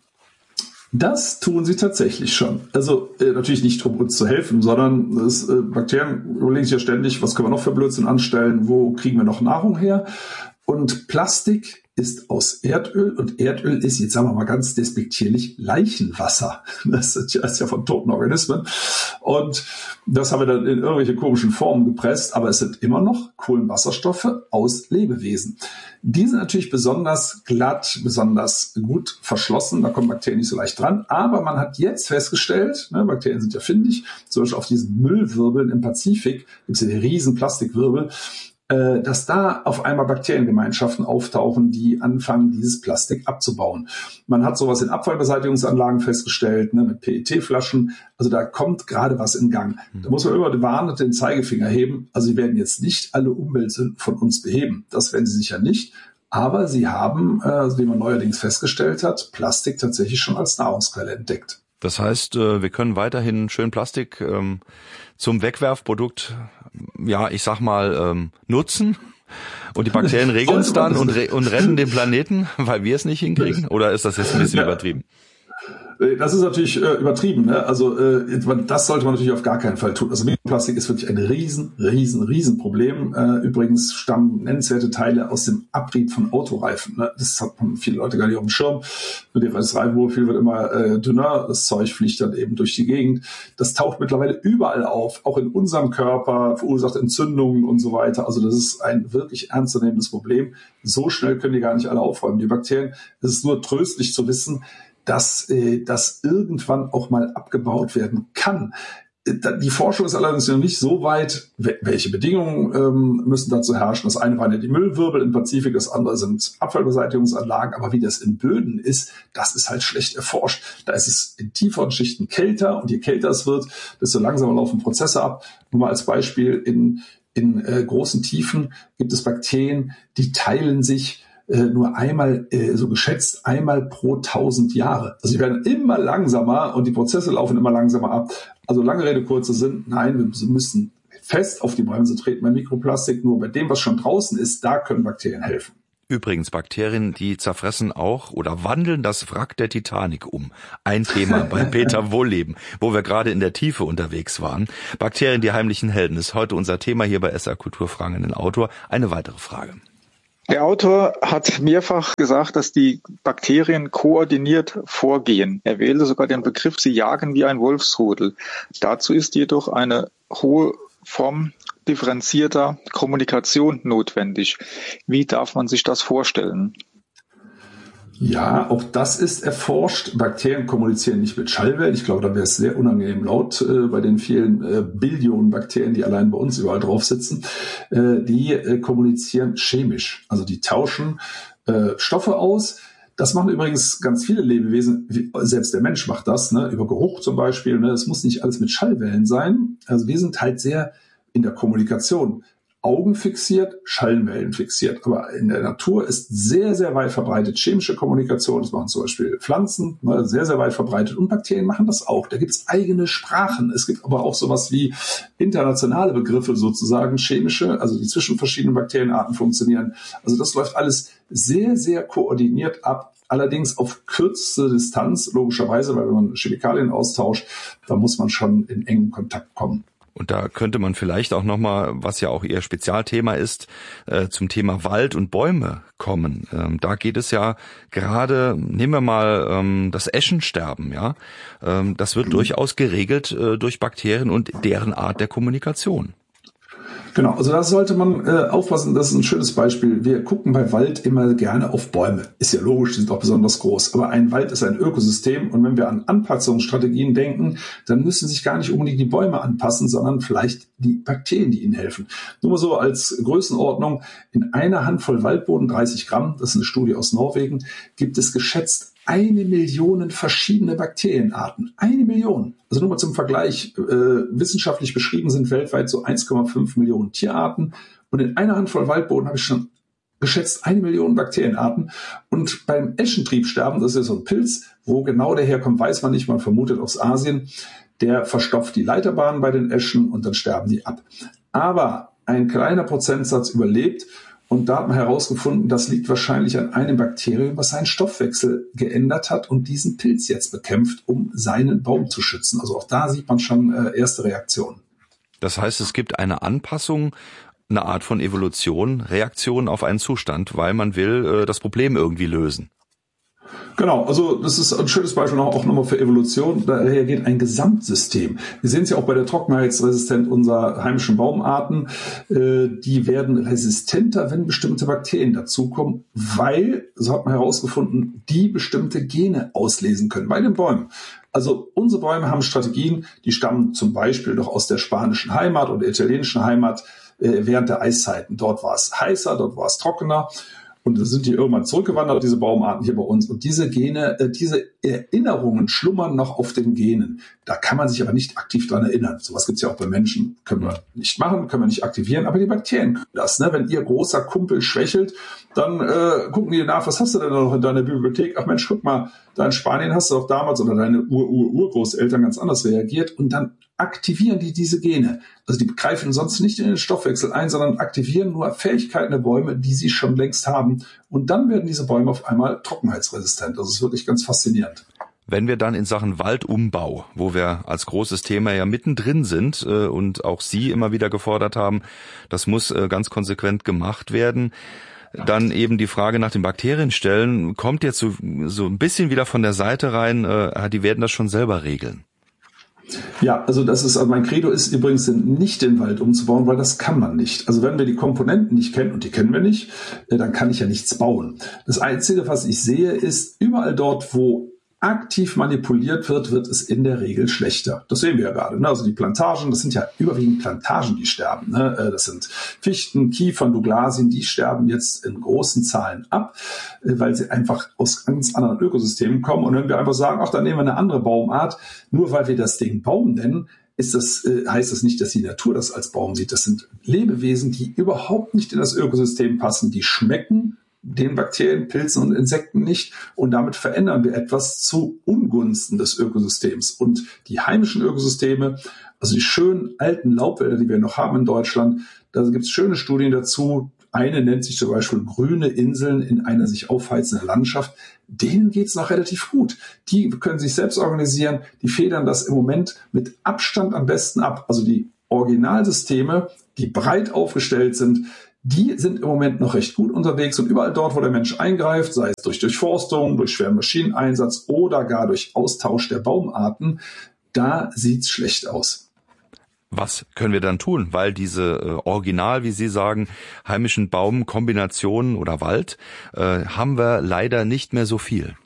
Das tun sie tatsächlich schon. Also äh, natürlich nicht, um uns zu helfen, sondern das, äh, Bakterien überlegen sich ja ständig, was können wir noch für Blödsinn anstellen, wo kriegen wir noch Nahrung her? Und Plastik ist aus Erdöl und Erdöl ist, jetzt sagen wir mal ganz despektierlich, Leichenwasser. Das ist ja von toten Organismen. Und das haben wir dann in irgendwelche komischen Formen gepresst, aber es sind immer noch Kohlenwasserstoffe aus Lebewesen. Die sind natürlich besonders glatt, besonders gut verschlossen, da kommen Bakterien nicht so leicht dran, aber man hat jetzt festgestellt, ne, Bakterien sind ja findig, zum Beispiel auf diesen Müllwirbeln im Pazifik, gibt es ja die riesen Plastikwirbel, dass da auf einmal Bakteriengemeinschaften auftauchen, die anfangen, dieses Plastik abzubauen. Man hat sowas in Abfallbeseitigungsanlagen festgestellt, ne, mit P E T-Flaschen. Also da kommt gerade was in Gang. Da muss man immer warnend den Zeigefinger heben. Also sie werden jetzt nicht alle Umweltsünden von uns beheben. Das werden sie sicher nicht. Aber sie haben, äh, wie man neuerdings festgestellt hat, Plastik tatsächlich schon als Nahrungsquelle entdeckt. Das heißt, wir können weiterhin schön Plastik ähm, zum Wegwerfprodukt, ja, ich sag mal, ähm, nutzen und die Bakterien regeln es dann und, re- und retten den Planeten, weil wir es nicht hinkriegen? Oder ist das jetzt ein bisschen übertrieben? Das ist natürlich äh, übertrieben. Ne? Also äh, das sollte man natürlich auf gar keinen Fall tun. Also Mikroplastik ist wirklich ein riesen, riesen, riesen Problem. Äh, übrigens stammen nennenswerte Teile aus dem Abrieb von Autoreifen. Ne? Das haben viele Leute gar nicht auf dem Schirm. Das Reifenprofil wird immer äh, dünner. Das Zeug fliegt dann eben durch die Gegend. Das taucht mittlerweile überall auf, auch in unserem Körper, verursacht Entzündungen und so weiter. Also das ist ein wirklich ernstzunehmendes Problem. So schnell können die gar nicht alle aufräumen, die Bakterien. Es ist nur tröstlich zu wissen, dass äh, das irgendwann auch mal abgebaut werden kann. Die Forschung ist allerdings noch nicht so weit, welche Bedingungen ähm, müssen dazu herrschen. Das eine waren ja die Müllwirbel im Pazifik, das andere sind Abfallbeseitigungsanlagen. Aber wie das in Böden ist, das ist halt schlecht erforscht. Da ist es in tieferen Schichten kälter und je kälter es wird, desto langsamer laufen Prozesse ab. Nur mal als Beispiel, in in äh, großen Tiefen gibt es Bakterien, die teilen sich äh, nur einmal, äh, so geschätzt, einmal pro tausend Jahre. Also die werden immer langsamer und die Prozesse laufen immer langsamer ab. Also lange Rede, kurzer Sinn, nein, wir müssen fest auf die Bremse treten bei Mikroplastik. Nur bei dem, was schon draußen ist, da können Bakterien helfen. Übrigens, Bakterien, die zerfressen auch oder wandeln das Wrack der Titanic um. Ein Thema bei Peter Wohlleben, wo wir gerade in der Tiefe unterwegs waren. Bakterien, die heimlichen Helden, ist heute unser Thema hier bei S R Kulturfragen an den Autor. Eine weitere Frage. Der Autor hat mehrfach gesagt, dass die Bakterien koordiniert vorgehen. Er wählte sogar den Begriff, sie jagen wie ein Wolfsrudel. Dazu ist jedoch eine hohe Form differenzierter Kommunikation notwendig. Wie darf man sich das vorstellen? Ja, auch das ist erforscht. Bakterien kommunizieren nicht mit Schallwellen. Ich glaube, da wäre es sehr unangenehm laut äh, bei den vielen äh, Billionen Bakterien, die allein bei uns überall drauf sitzen. Äh, die äh, kommunizieren chemisch. Also die tauschen äh, Stoffe aus. Das machen übrigens ganz viele Lebewesen, wie, selbst der Mensch macht das, ne, über Geruch zum Beispiel. Ne, das muss nicht alles mit Schallwellen sein. Also wir sind halt sehr in der Kommunikation Augen fixiert, Schallwellen fixiert. Aber in der Natur ist sehr, sehr weit verbreitet chemische Kommunikation. Das machen zum Beispiel Pflanzen, ne, sehr, sehr weit verbreitet. Und Bakterien machen das auch. Da gibt es eigene Sprachen. Es gibt aber auch sowas wie internationale Begriffe sozusagen, chemische, also die zwischen verschiedenen Bakterienarten funktionieren. Also das läuft alles sehr, sehr koordiniert ab. Allerdings auf kürzeste Distanz, logischerweise, weil wenn man Chemikalien austauscht, da muss man schon in engen Kontakt kommen. Und da könnte man vielleicht auch nochmal, was ja auch Ihr Spezialthema ist, äh, zum Thema Wald und Bäume kommen. Ähm, da geht es ja gerade, nehmen wir mal ähm, das Eschensterben, ja. Ähm, das wird mhm. durchaus geregelt äh, durch Bakterien und deren Art der Kommunikation. Genau, also da sollte man äh, aufpassen, das ist ein schönes Beispiel. Wir gucken bei Wald immer gerne auf Bäume. Ist ja logisch, die sind auch besonders groß. Aber ein Wald ist ein Ökosystem und wenn wir an Anpassungsstrategien denken, dann müssen sich gar nicht unbedingt die Bäume anpassen, sondern vielleicht die Bakterien, die ihnen helfen. Nur mal so als Größenordnung, in einer Handvoll Waldboden, dreißig Gramm, das ist eine Studie aus Norwegen, gibt es geschätzt eine Million verschiedene Bakterienarten. Eine Million. Also nur mal zum Vergleich, äh, wissenschaftlich beschrieben sind weltweit so eins Komma fünf Millionen Tierarten. Und in einer Handvoll Waldboden habe ich schon geschätzt eine Million Bakterienarten. Und beim Eschentriebsterben, das ist ja so ein Pilz, wo genau der herkommt, weiß man nicht, man vermutet aus Asien, der verstopft die Leiterbahnen bei den Eschen und dann sterben die ab. Aber ein kleiner Prozentsatz überlebt. Und da hat man herausgefunden, das liegt wahrscheinlich an einem Bakterium, was seinen Stoffwechsel geändert hat und diesen Pilz jetzt bekämpft, um seinen Baum zu schützen. Also auch da sieht man schon äh, erste Reaktionen. Das heißt, es gibt eine Anpassung, eine Art von Evolution, Reaktion auf einen Zustand, weil man will äh, das Problem irgendwie lösen. Genau, also das ist ein schönes Beispiel auch nochmal für Evolution. Da reagiert ein Gesamtsystem. Wir sehen es ja auch bei der Trockenheitsresistenz unserer heimischen Baumarten. Die werden resistenter, wenn bestimmte Bakterien dazukommen, weil, so hat man herausgefunden, die bestimmte Gene auslesen können bei den Bäumen. Also unsere Bäume haben Strategien, die stammen zum Beispiel doch aus der spanischen Heimat oder italienischen Heimat während der Eiszeiten. Dort war es heißer, dort war es trockener. Und da sind die irgendwann zurückgewandert, diese Baumarten hier bei uns. Und diese Gene, äh, diese Erinnerungen schlummern noch auf den Genen. Da kann man sich aber nicht aktiv dran erinnern. Sowas gibt's ja auch bei Menschen. Können wir nicht machen, können wir nicht aktivieren. Aber die Bakterien können das. Ne? Wenn ihr großer Kumpel schwächelt, dann äh, gucken die nach, was hast du denn noch in deiner Bibliothek? Ach Mensch, guck mal, da in Spanien hast du doch damals oder deine Ur-Ur-Urgroßeltern ganz anders reagiert. Und dann aktivieren die diese Gene. Also die greifen sonst nicht in den Stoffwechsel ein, sondern aktivieren nur Fähigkeiten der Bäume, die sie schon längst haben. Und dann werden diese Bäume auf einmal trockenheitsresistent. Das ist wirklich ganz faszinierend. Wenn wir dann in Sachen Waldumbau, wo wir als großes Thema ja mittendrin sind äh, und auch Sie immer wieder gefordert haben, das muss äh, ganz konsequent gemacht werden, dann eben die Frage nach den Bakterien stellen, kommt jetzt so, so ein bisschen wieder von der Seite rein, äh, die werden das schon selber regeln. Ja, also das ist, also mein Credo ist übrigens nicht den Wald umzubauen, weil das kann man nicht. Also wenn wir die Komponenten nicht kennen, und die kennen wir nicht, dann kann ich ja nichts bauen. Das Einzige, was ich sehe, ist, überall dort, wo aktiv manipuliert wird, wird es in der Regel schlechter. Das sehen wir ja gerade. Ne? Also die Plantagen, das sind ja überwiegend Plantagen, die sterben. Ne? Das sind Fichten, Kiefern, Douglasien, die sterben jetzt in großen Zahlen ab, weil sie einfach aus ganz anderen Ökosystemen kommen. Und wenn wir einfach sagen, ach, dann nehmen wir eine andere Baumart, nur weil wir das Ding Baum nennen, ist das, äh, heißt das nicht, dass die Natur das als Baum sieht. Das sind Lebewesen, die überhaupt nicht in das Ökosystem passen. Die schmecken den Bakterien, Pilzen und Insekten nicht. Und damit verändern wir etwas zu Ungunsten des Ökosystems. Und die heimischen Ökosysteme, also die schönen alten Laubwälder, die wir noch haben in Deutschland, da gibt es schöne Studien dazu. Eine nennt sich zum Beispiel grüne Inseln in einer sich aufheizenden Landschaft. Denen geht's noch relativ gut. Die können sich selbst organisieren. Die federn das im Moment mit Abstand am besten ab. Also die Originalsysteme, die breit aufgestellt sind, die sind im Moment noch recht gut unterwegs. Und überall dort, wo der Mensch eingreift, sei es durch Durchforstung, durch schweren Maschineneinsatz oder gar durch Austausch der Baumarten, da sieht's schlecht aus. Was können wir dann tun? Weil diese äh, Original, wie Sie sagen, heimischen Baumkombinationen oder Wald, äh, haben wir leider nicht mehr so viel.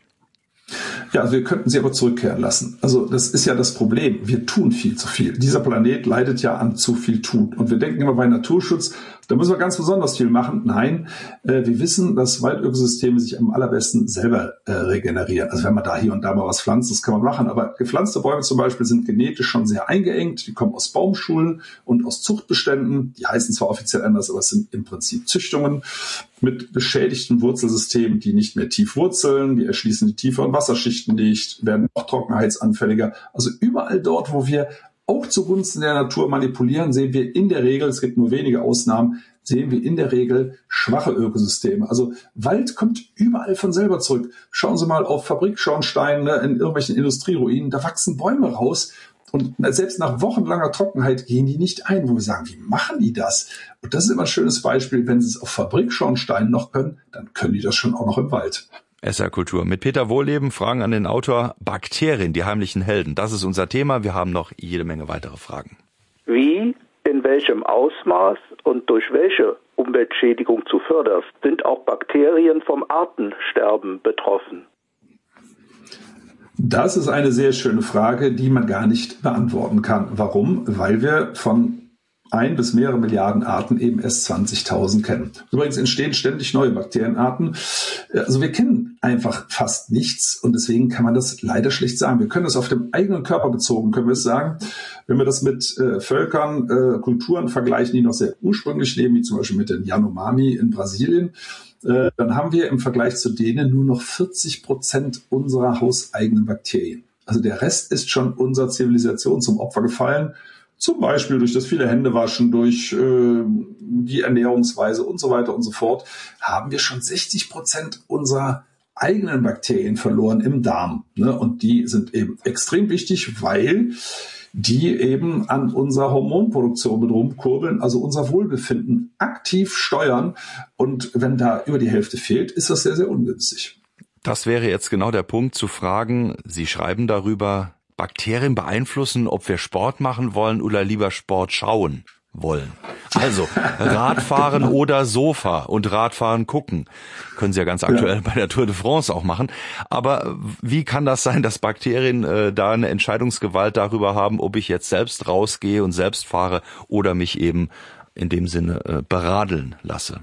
Ja, also wir könnten sie aber zurückkehren lassen. Also das ist ja das Problem. Wir tun viel zu viel. Dieser Planet leidet ja an zu viel Tun. Und wir denken immer bei Naturschutz, da müssen wir ganz besonders viel machen. Nein, äh, wir wissen, dass Waldökosysteme sich am allerbesten selber äh, regenerieren. Also wenn man da hier und da mal was pflanzt, das kann man machen. Aber gepflanzte Bäume zum Beispiel sind genetisch schon sehr eingeengt. Die kommen aus Baumschulen und aus Zuchtbeständen. Die heißen zwar offiziell anders, aber es sind im Prinzip Züchtungen mit beschädigten Wurzelsystemen, die nicht mehr tief wurzeln. Die erschließen die tieferen Wasserschichten nicht, werden noch trockenheitsanfälliger. Also überall dort, wo wir auch zugunsten der Natur manipulieren, sehen wir in der Regel, es gibt nur wenige Ausnahmen, sehen wir in der Regel schwache Ökosysteme. Also Wald kommt überall von selber zurück. Schauen Sie mal auf Fabrikschornsteine in irgendwelchen Industrieruinen, da wachsen Bäume raus. Und selbst nach wochenlanger Trockenheit gehen die nicht ein, wo wir sagen, wie machen die das? Und das ist immer ein schönes Beispiel, wenn sie es auf Fabrikschornsteinen noch können, dann können die das schon auch noch im Wald. S R Kultur mit Peter Wohleben, Fragen an den Autor. Bakterien, die heimlichen Helden. Das ist unser Thema. Wir haben noch jede Menge weitere Fragen. Wie, in welchem Ausmaß und durch welche Umweltschädigung zuvörderst sind auch Bakterien vom Artensterben betroffen? Das ist eine sehr schöne Frage, die man gar nicht beantworten kann. Warum? Weil wir von ein bis mehrere Milliarden Arten eben erst zwanzigtausend kennen. Übrigens entstehen ständig neue Bakterienarten. Also wir kennen einfach fast nichts und deswegen kann man das leider schlecht sagen. Wir können es auf dem eigenen Körper bezogen, können wir es sagen. Wenn wir das mit äh, Völkern, äh, Kulturen vergleichen, die noch sehr ursprünglich leben, wie zum Beispiel mit den Yanomami in Brasilien, äh, dann haben wir im Vergleich zu denen nur noch vierzig Prozent unserer hauseigenen Bakterien. Also der Rest ist schon unserer Zivilisation zum Opfer gefallen. Zum Beispiel durch das viele Händewaschen, durch äh, die Ernährungsweise und so weiter und so fort, haben wir schon sechzig Prozent unserer eigenen Bakterien verloren im Darm. Ne? Und die sind eben extrem wichtig, weil die eben an unserer Hormonproduktion mit rumkurbeln, also unser Wohlbefinden aktiv steuern. Und wenn da über die Hälfte fehlt, ist das sehr, sehr ungünstig. Das wäre jetzt genau der Punkt zu fragen. Sie schreiben darüber, Bakterien beeinflussen, ob wir Sport machen wollen oder lieber Sport schauen wollen. Also Radfahren oder Sofa und Radfahren gucken. Können Sie ja ganz aktuell ja. bei der Tour de France auch machen. Aber wie kann das sein, dass Bakterien äh, da eine Entscheidungsgewalt darüber haben, ob ich jetzt selbst rausgehe und selbst fahre oder mich eben in dem Sinne äh, beradeln lasse?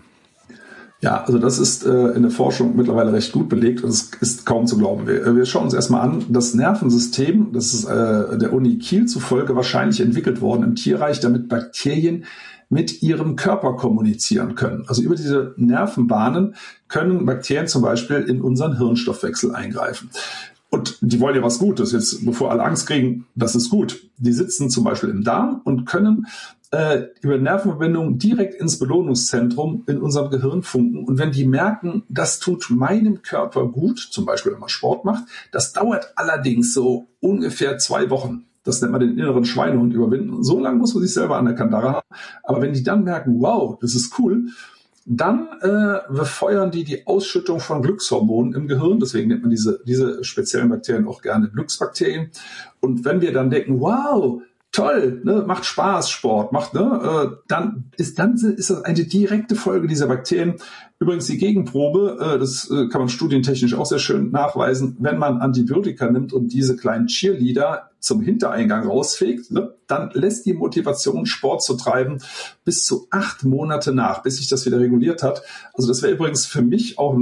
Ja, also das ist äh, in der Forschung mittlerweile recht gut belegt und es ist kaum zu glauben. Wir, wir schauen uns erstmal an, das Nervensystem, das ist äh, der Uni Kiel zufolge wahrscheinlich entwickelt worden im Tierreich, damit Bakterien mit ihrem Körper kommunizieren können. Also über diese Nervenbahnen können Bakterien zum Beispiel in unseren Hirnstoffwechsel eingreifen. Und die wollen ja was Gutes. Jetzt, bevor alle Angst kriegen, das ist gut. Die sitzen zum Beispiel im Darm und können äh, über Nervenverbindungen direkt ins Belohnungszentrum in unserem Gehirn funken. Und wenn die merken, das tut meinem Körper gut, zum Beispiel wenn man Sport macht, das dauert allerdings so ungefähr zwei Wochen. Das nennt man den inneren Schweinehund überwinden. So lange muss man sich selber an der Kandare haben. Aber wenn die dann merken, wow, das ist cool, dann äh, befeuern die die Ausschüttung von Glückshormonen im Gehirn. Deswegen nennt man diese, diese speziellen Bakterien auch gerne Glücksbakterien. Und wenn wir dann denken, wow, toll, ne, macht Spaß, Sport, macht, ne, äh, dann ist dann ist das eine direkte Folge dieser Bakterien. Übrigens die Gegenprobe, äh, das äh, kann man studientechnisch auch sehr schön nachweisen, wenn man Antibiotika nimmt und diese kleinen Cheerleader zum Hintereingang rausfegt, ne, dann lässt die Motivation, Sport zu treiben, bis zu acht Monate nach, bis sich das wieder reguliert hat. Also das wäre übrigens für mich auch ein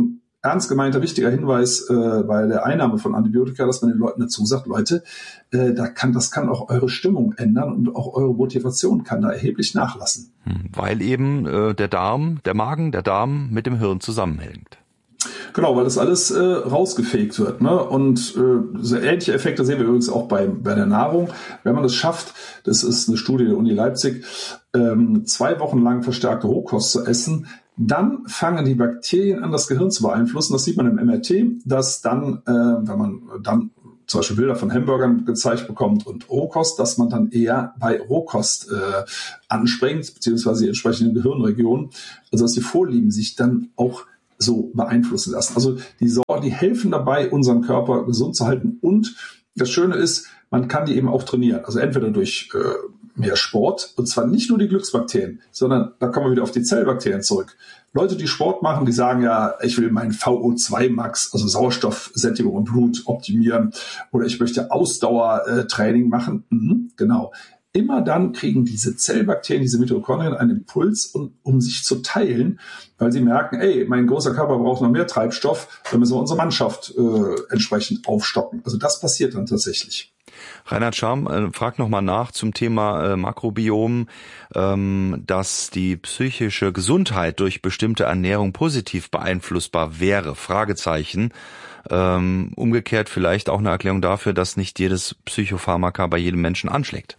ernst gemeinter, wichtiger Hinweis äh, bei der Einnahme von Antibiotika, dass man den Leuten dazu sagt, Leute, äh, da kann, das kann auch eure Stimmung ändern und auch eure Motivation kann da erheblich nachlassen. Weil eben äh, der Darm, der Magen, der Darm mit dem Hirn zusammenhängt. Genau, weil das alles äh, rausgefegt wird, ne? Und äh, so ähnliche Effekte sehen wir übrigens auch bei, bei der Nahrung. Wenn man das schafft, das ist eine Studie der Uni Leipzig, ähm, zwei Wochen lang verstärkte Rohkost zu essen, dann fangen die Bakterien an, das Gehirn zu beeinflussen. Das sieht man im M R T, dass dann, äh, wenn man dann zum Beispiel Bilder von Hamburgern gezeigt bekommt und Rohkost, dass man dann eher bei Rohkost äh, anspringt, beziehungsweise die entsprechenden Gehirnregionen, also dass die Vorlieben sich dann auch so beeinflussen lassen. Also die Sorgen, die helfen dabei, unseren Körper gesund zu halten. Und das Schöne ist, man kann die eben auch trainieren. Also entweder durch äh, mehr Sport, und zwar nicht nur die Glücksbakterien, sondern da kommen wir wieder auf die Zellbakterien zurück. Leute, die Sport machen, die sagen ja, ich will meinen V O zwei Max, also Sauerstoffsättigung im Blut optimieren, oder ich möchte Ausdauertraining machen. Mhm, genau. Immer dann kriegen diese Zellbakterien, diese Mitochondrien einen Impuls, um, um sich zu teilen, weil sie merken, ey, mein großer Körper braucht noch mehr Treibstoff, dann müssen wir unsere Mannschaft äh, entsprechend aufstocken. Also das passiert dann tatsächlich. Reinhard Scharm äh, fragt nochmal nach zum Thema äh, Makrobiom, ähm, dass die psychische Gesundheit durch bestimmte Ernährung positiv beeinflussbar wäre. Fragezeichen. Ähm, umgekehrt vielleicht auch eine Erklärung dafür, dass nicht jedes Psychopharmaka bei jedem Menschen anschlägt.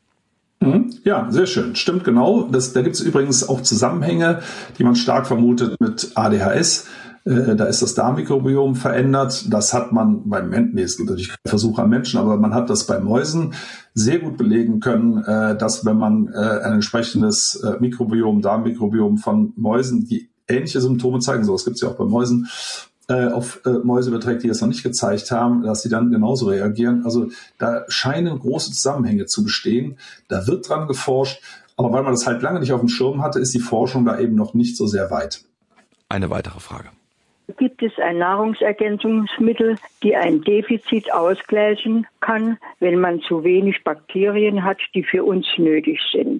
Ja, sehr schön. Stimmt genau. Das, da gibt es übrigens auch Zusammenhänge, die man stark vermutet mit A D H S. Äh, da ist das Darmmikrobiom verändert. Das hat man beim Menschen, nee, es gibt natürlich keine Versuche am Menschen, aber man hat das bei Mäusen sehr gut belegen können, äh, dass wenn man äh, ein entsprechendes äh, Mikrobiom, Darmmikrobiom von Mäusen, die ähnliche Symptome zeigen, sowas gibt es ja auch bei Mäusen, auf äh, Mäuse überträgt, die das noch nicht gezeigt haben, dass sie dann genauso reagieren. Also da scheinen große Zusammenhänge zu bestehen. Da wird dran geforscht. Aber weil man das halt lange nicht auf dem Schirm hatte, ist die Forschung da eben noch nicht so sehr weit. Eine weitere Frage. Gibt es ein Nahrungsergänzungsmittel, die ein Defizit ausgleichen kann, wenn man zu wenig Bakterien hat, die für uns nötig sind?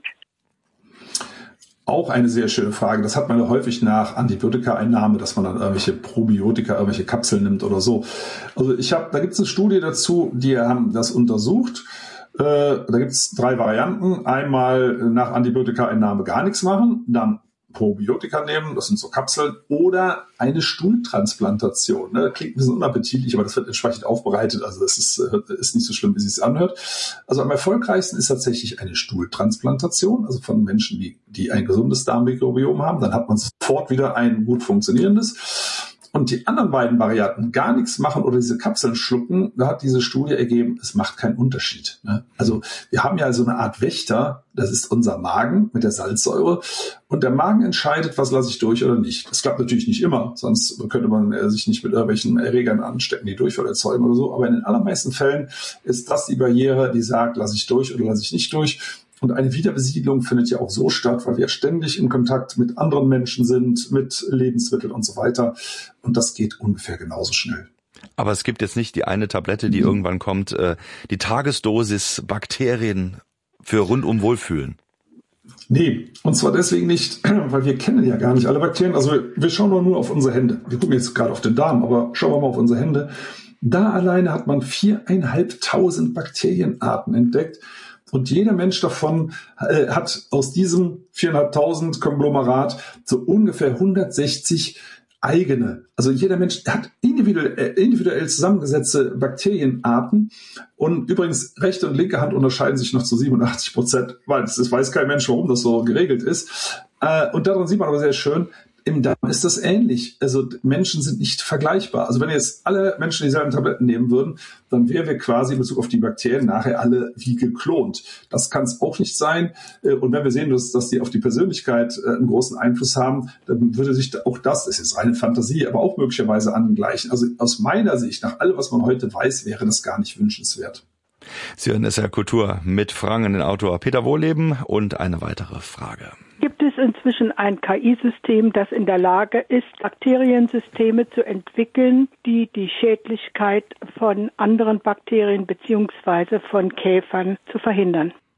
Auch eine sehr schöne Frage. Das hat man ja häufig nach Antibiotika-Einnahme, dass man dann irgendwelche Probiotika, irgendwelche Kapseln nimmt oder so. Also ich habe, da gibt es eine Studie dazu, die haben das untersucht. Äh, da gibt es drei Varianten. Einmal nach Antibiotika-Einnahme gar nichts machen, dann Probiotika nehmen, das sind so Kapseln, oder eine Stuhltransplantation. Ne? Klingt ein bisschen unappetitlich, aber das wird entsprechend aufbereitet. Also das ist, ist nicht so schlimm, wie es sich anhört. Also am erfolgreichsten ist tatsächlich eine Stuhltransplantation, also von Menschen, die, die ein gesundes Darmmikrobiom haben. Dann hat man sofort wieder ein gut funktionierendes. Und die anderen beiden Varianten, gar nichts machen oder diese Kapseln schlucken, da hat diese Studie ergeben, es macht keinen Unterschied. Ne? Also wir haben ja so eine Art Wächter, das ist unser Magen mit der Salzsäure. Und der Magen entscheidet, was lasse ich durch oder nicht. Das klappt natürlich nicht immer, sonst könnte man sich nicht mit irgendwelchen Erregern anstecken, die Durchfall erzeugen oder so. Aber in den allermeisten Fällen ist das die Barriere, die sagt, lasse ich durch oder lasse ich nicht durch. Und eine Wiederbesiedlung findet ja auch so statt, weil wir ständig in Kontakt mit anderen Menschen sind, mit Lebensmitteln und so weiter. Und das geht ungefähr genauso schnell. Aber es gibt jetzt nicht die eine Tablette, die mhm. irgendwann kommt, äh, die Tagesdosis Bakterien für rundum Wohlfühlen. Nee, und zwar deswegen nicht, weil wir kennen ja gar nicht alle Bakterien. Also wir schauen doch nur auf unsere Hände. Wir gucken jetzt gerade auf den Darm, aber schauen wir mal auf unsere Hände. Da alleine hat man viereinhalbtausend Bakterienarten entdeckt. Und jeder Mensch davon äh, hat aus diesem viereinhalbtausend Konglomerat so ungefähr hundertsechzig eigene. Also jeder Mensch hat individuell, individuell zusammengesetzte Bakterienarten. Und übrigens, rechte und linke Hand unterscheiden sich noch zu siebenundachtzig Prozent, weil es weiß kein Mensch, warum das so geregelt ist. Äh, und daran sieht man aber sehr schön, im Darm ist das ähnlich. Also Menschen sind nicht vergleichbar. Also wenn jetzt alle Menschen dieselben Tabletten nehmen würden, dann wären wir quasi in Bezug auf die Bakterien nachher alle wie geklont. Das kann es auch nicht sein. Und wenn wir sehen, dass, dass die auf die Persönlichkeit einen großen Einfluss haben, dann würde sich auch das, das ist jetzt reine Fantasie, aber auch möglicherweise angleichen. Also aus meiner Sicht, nach allem, was man heute weiß, wäre das gar nicht wünschenswert. Sie hören S R Kultur mit Fragen an den Autor Peter Wohleben und eine weitere Frage. Gibt es inzwischen ein K I-System, das in der Lage ist, Bakteriensysteme zu entwickeln, die die Schädlichkeit von anderen Bakterien bzw. von Käfern zu verhindern?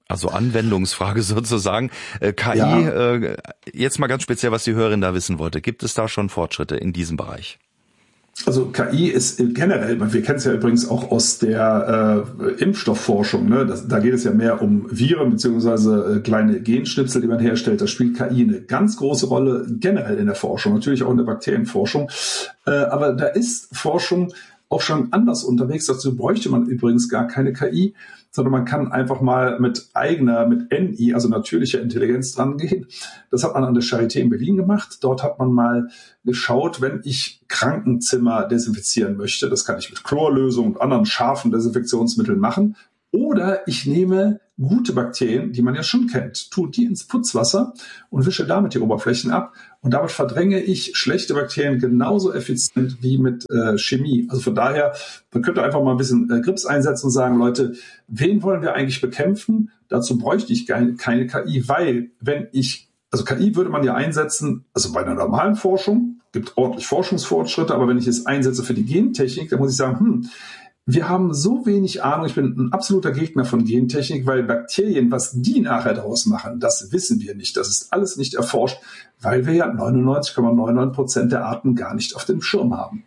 Also Anwendungsfrage sozusagen. Äh, K I, ja. äh, jetzt mal ganz speziell, was die Hörerin da wissen wollte. Gibt es da schon Fortschritte in diesem Bereich? Also K I ist generell, wir kennen es ja übrigens auch aus der äh, Impfstoffforschung, ne? Das, da geht es ja mehr um Viren beziehungsweise äh, kleine Genschnipsel, die man herstellt. Da spielt K I eine ganz große Rolle generell in der Forschung, natürlich auch in der Bakterienforschung. Äh, aber da ist Forschung auch schon anders unterwegs. Dazu bräuchte man übrigens gar keine K I, sondern man kann einfach mal mit eigener, mit N I, also natürlicher Intelligenz dran gehen. Das hat man an der Charité in Berlin gemacht. Dort hat man mal geschaut, wenn ich Krankenzimmer desinfizieren möchte, das kann ich mit Chlorlösung und anderen scharfen Desinfektionsmitteln machen. Oder ich nehme gute Bakterien, die man ja schon kennt, tue die ins Putzwasser und wische damit die Oberflächen ab. Und damit verdränge ich schlechte Bakterien genauso effizient wie mit äh, Chemie. Also von daher, man könnte einfach mal ein bisschen äh, Grips einsetzen und sagen, Leute, wen wollen wir eigentlich bekämpfen? Dazu bräuchte ich keine, keine K I, weil wenn ich, also K I würde man ja einsetzen, also bei einer normalen Forschung, gibt ordentlich Forschungsfortschritte, aber wenn ich es einsetze für die Gentechnik, dann muss ich sagen, hm, wir haben so wenig Ahnung, ich bin ein absoluter Gegner von Gentechnik, weil Bakterien, was die nachher daraus machen, das wissen wir nicht. Das ist alles nicht erforscht, weil wir ja neunundneunzig Komma neunundneunzig Prozent der Arten gar nicht auf dem Schirm haben.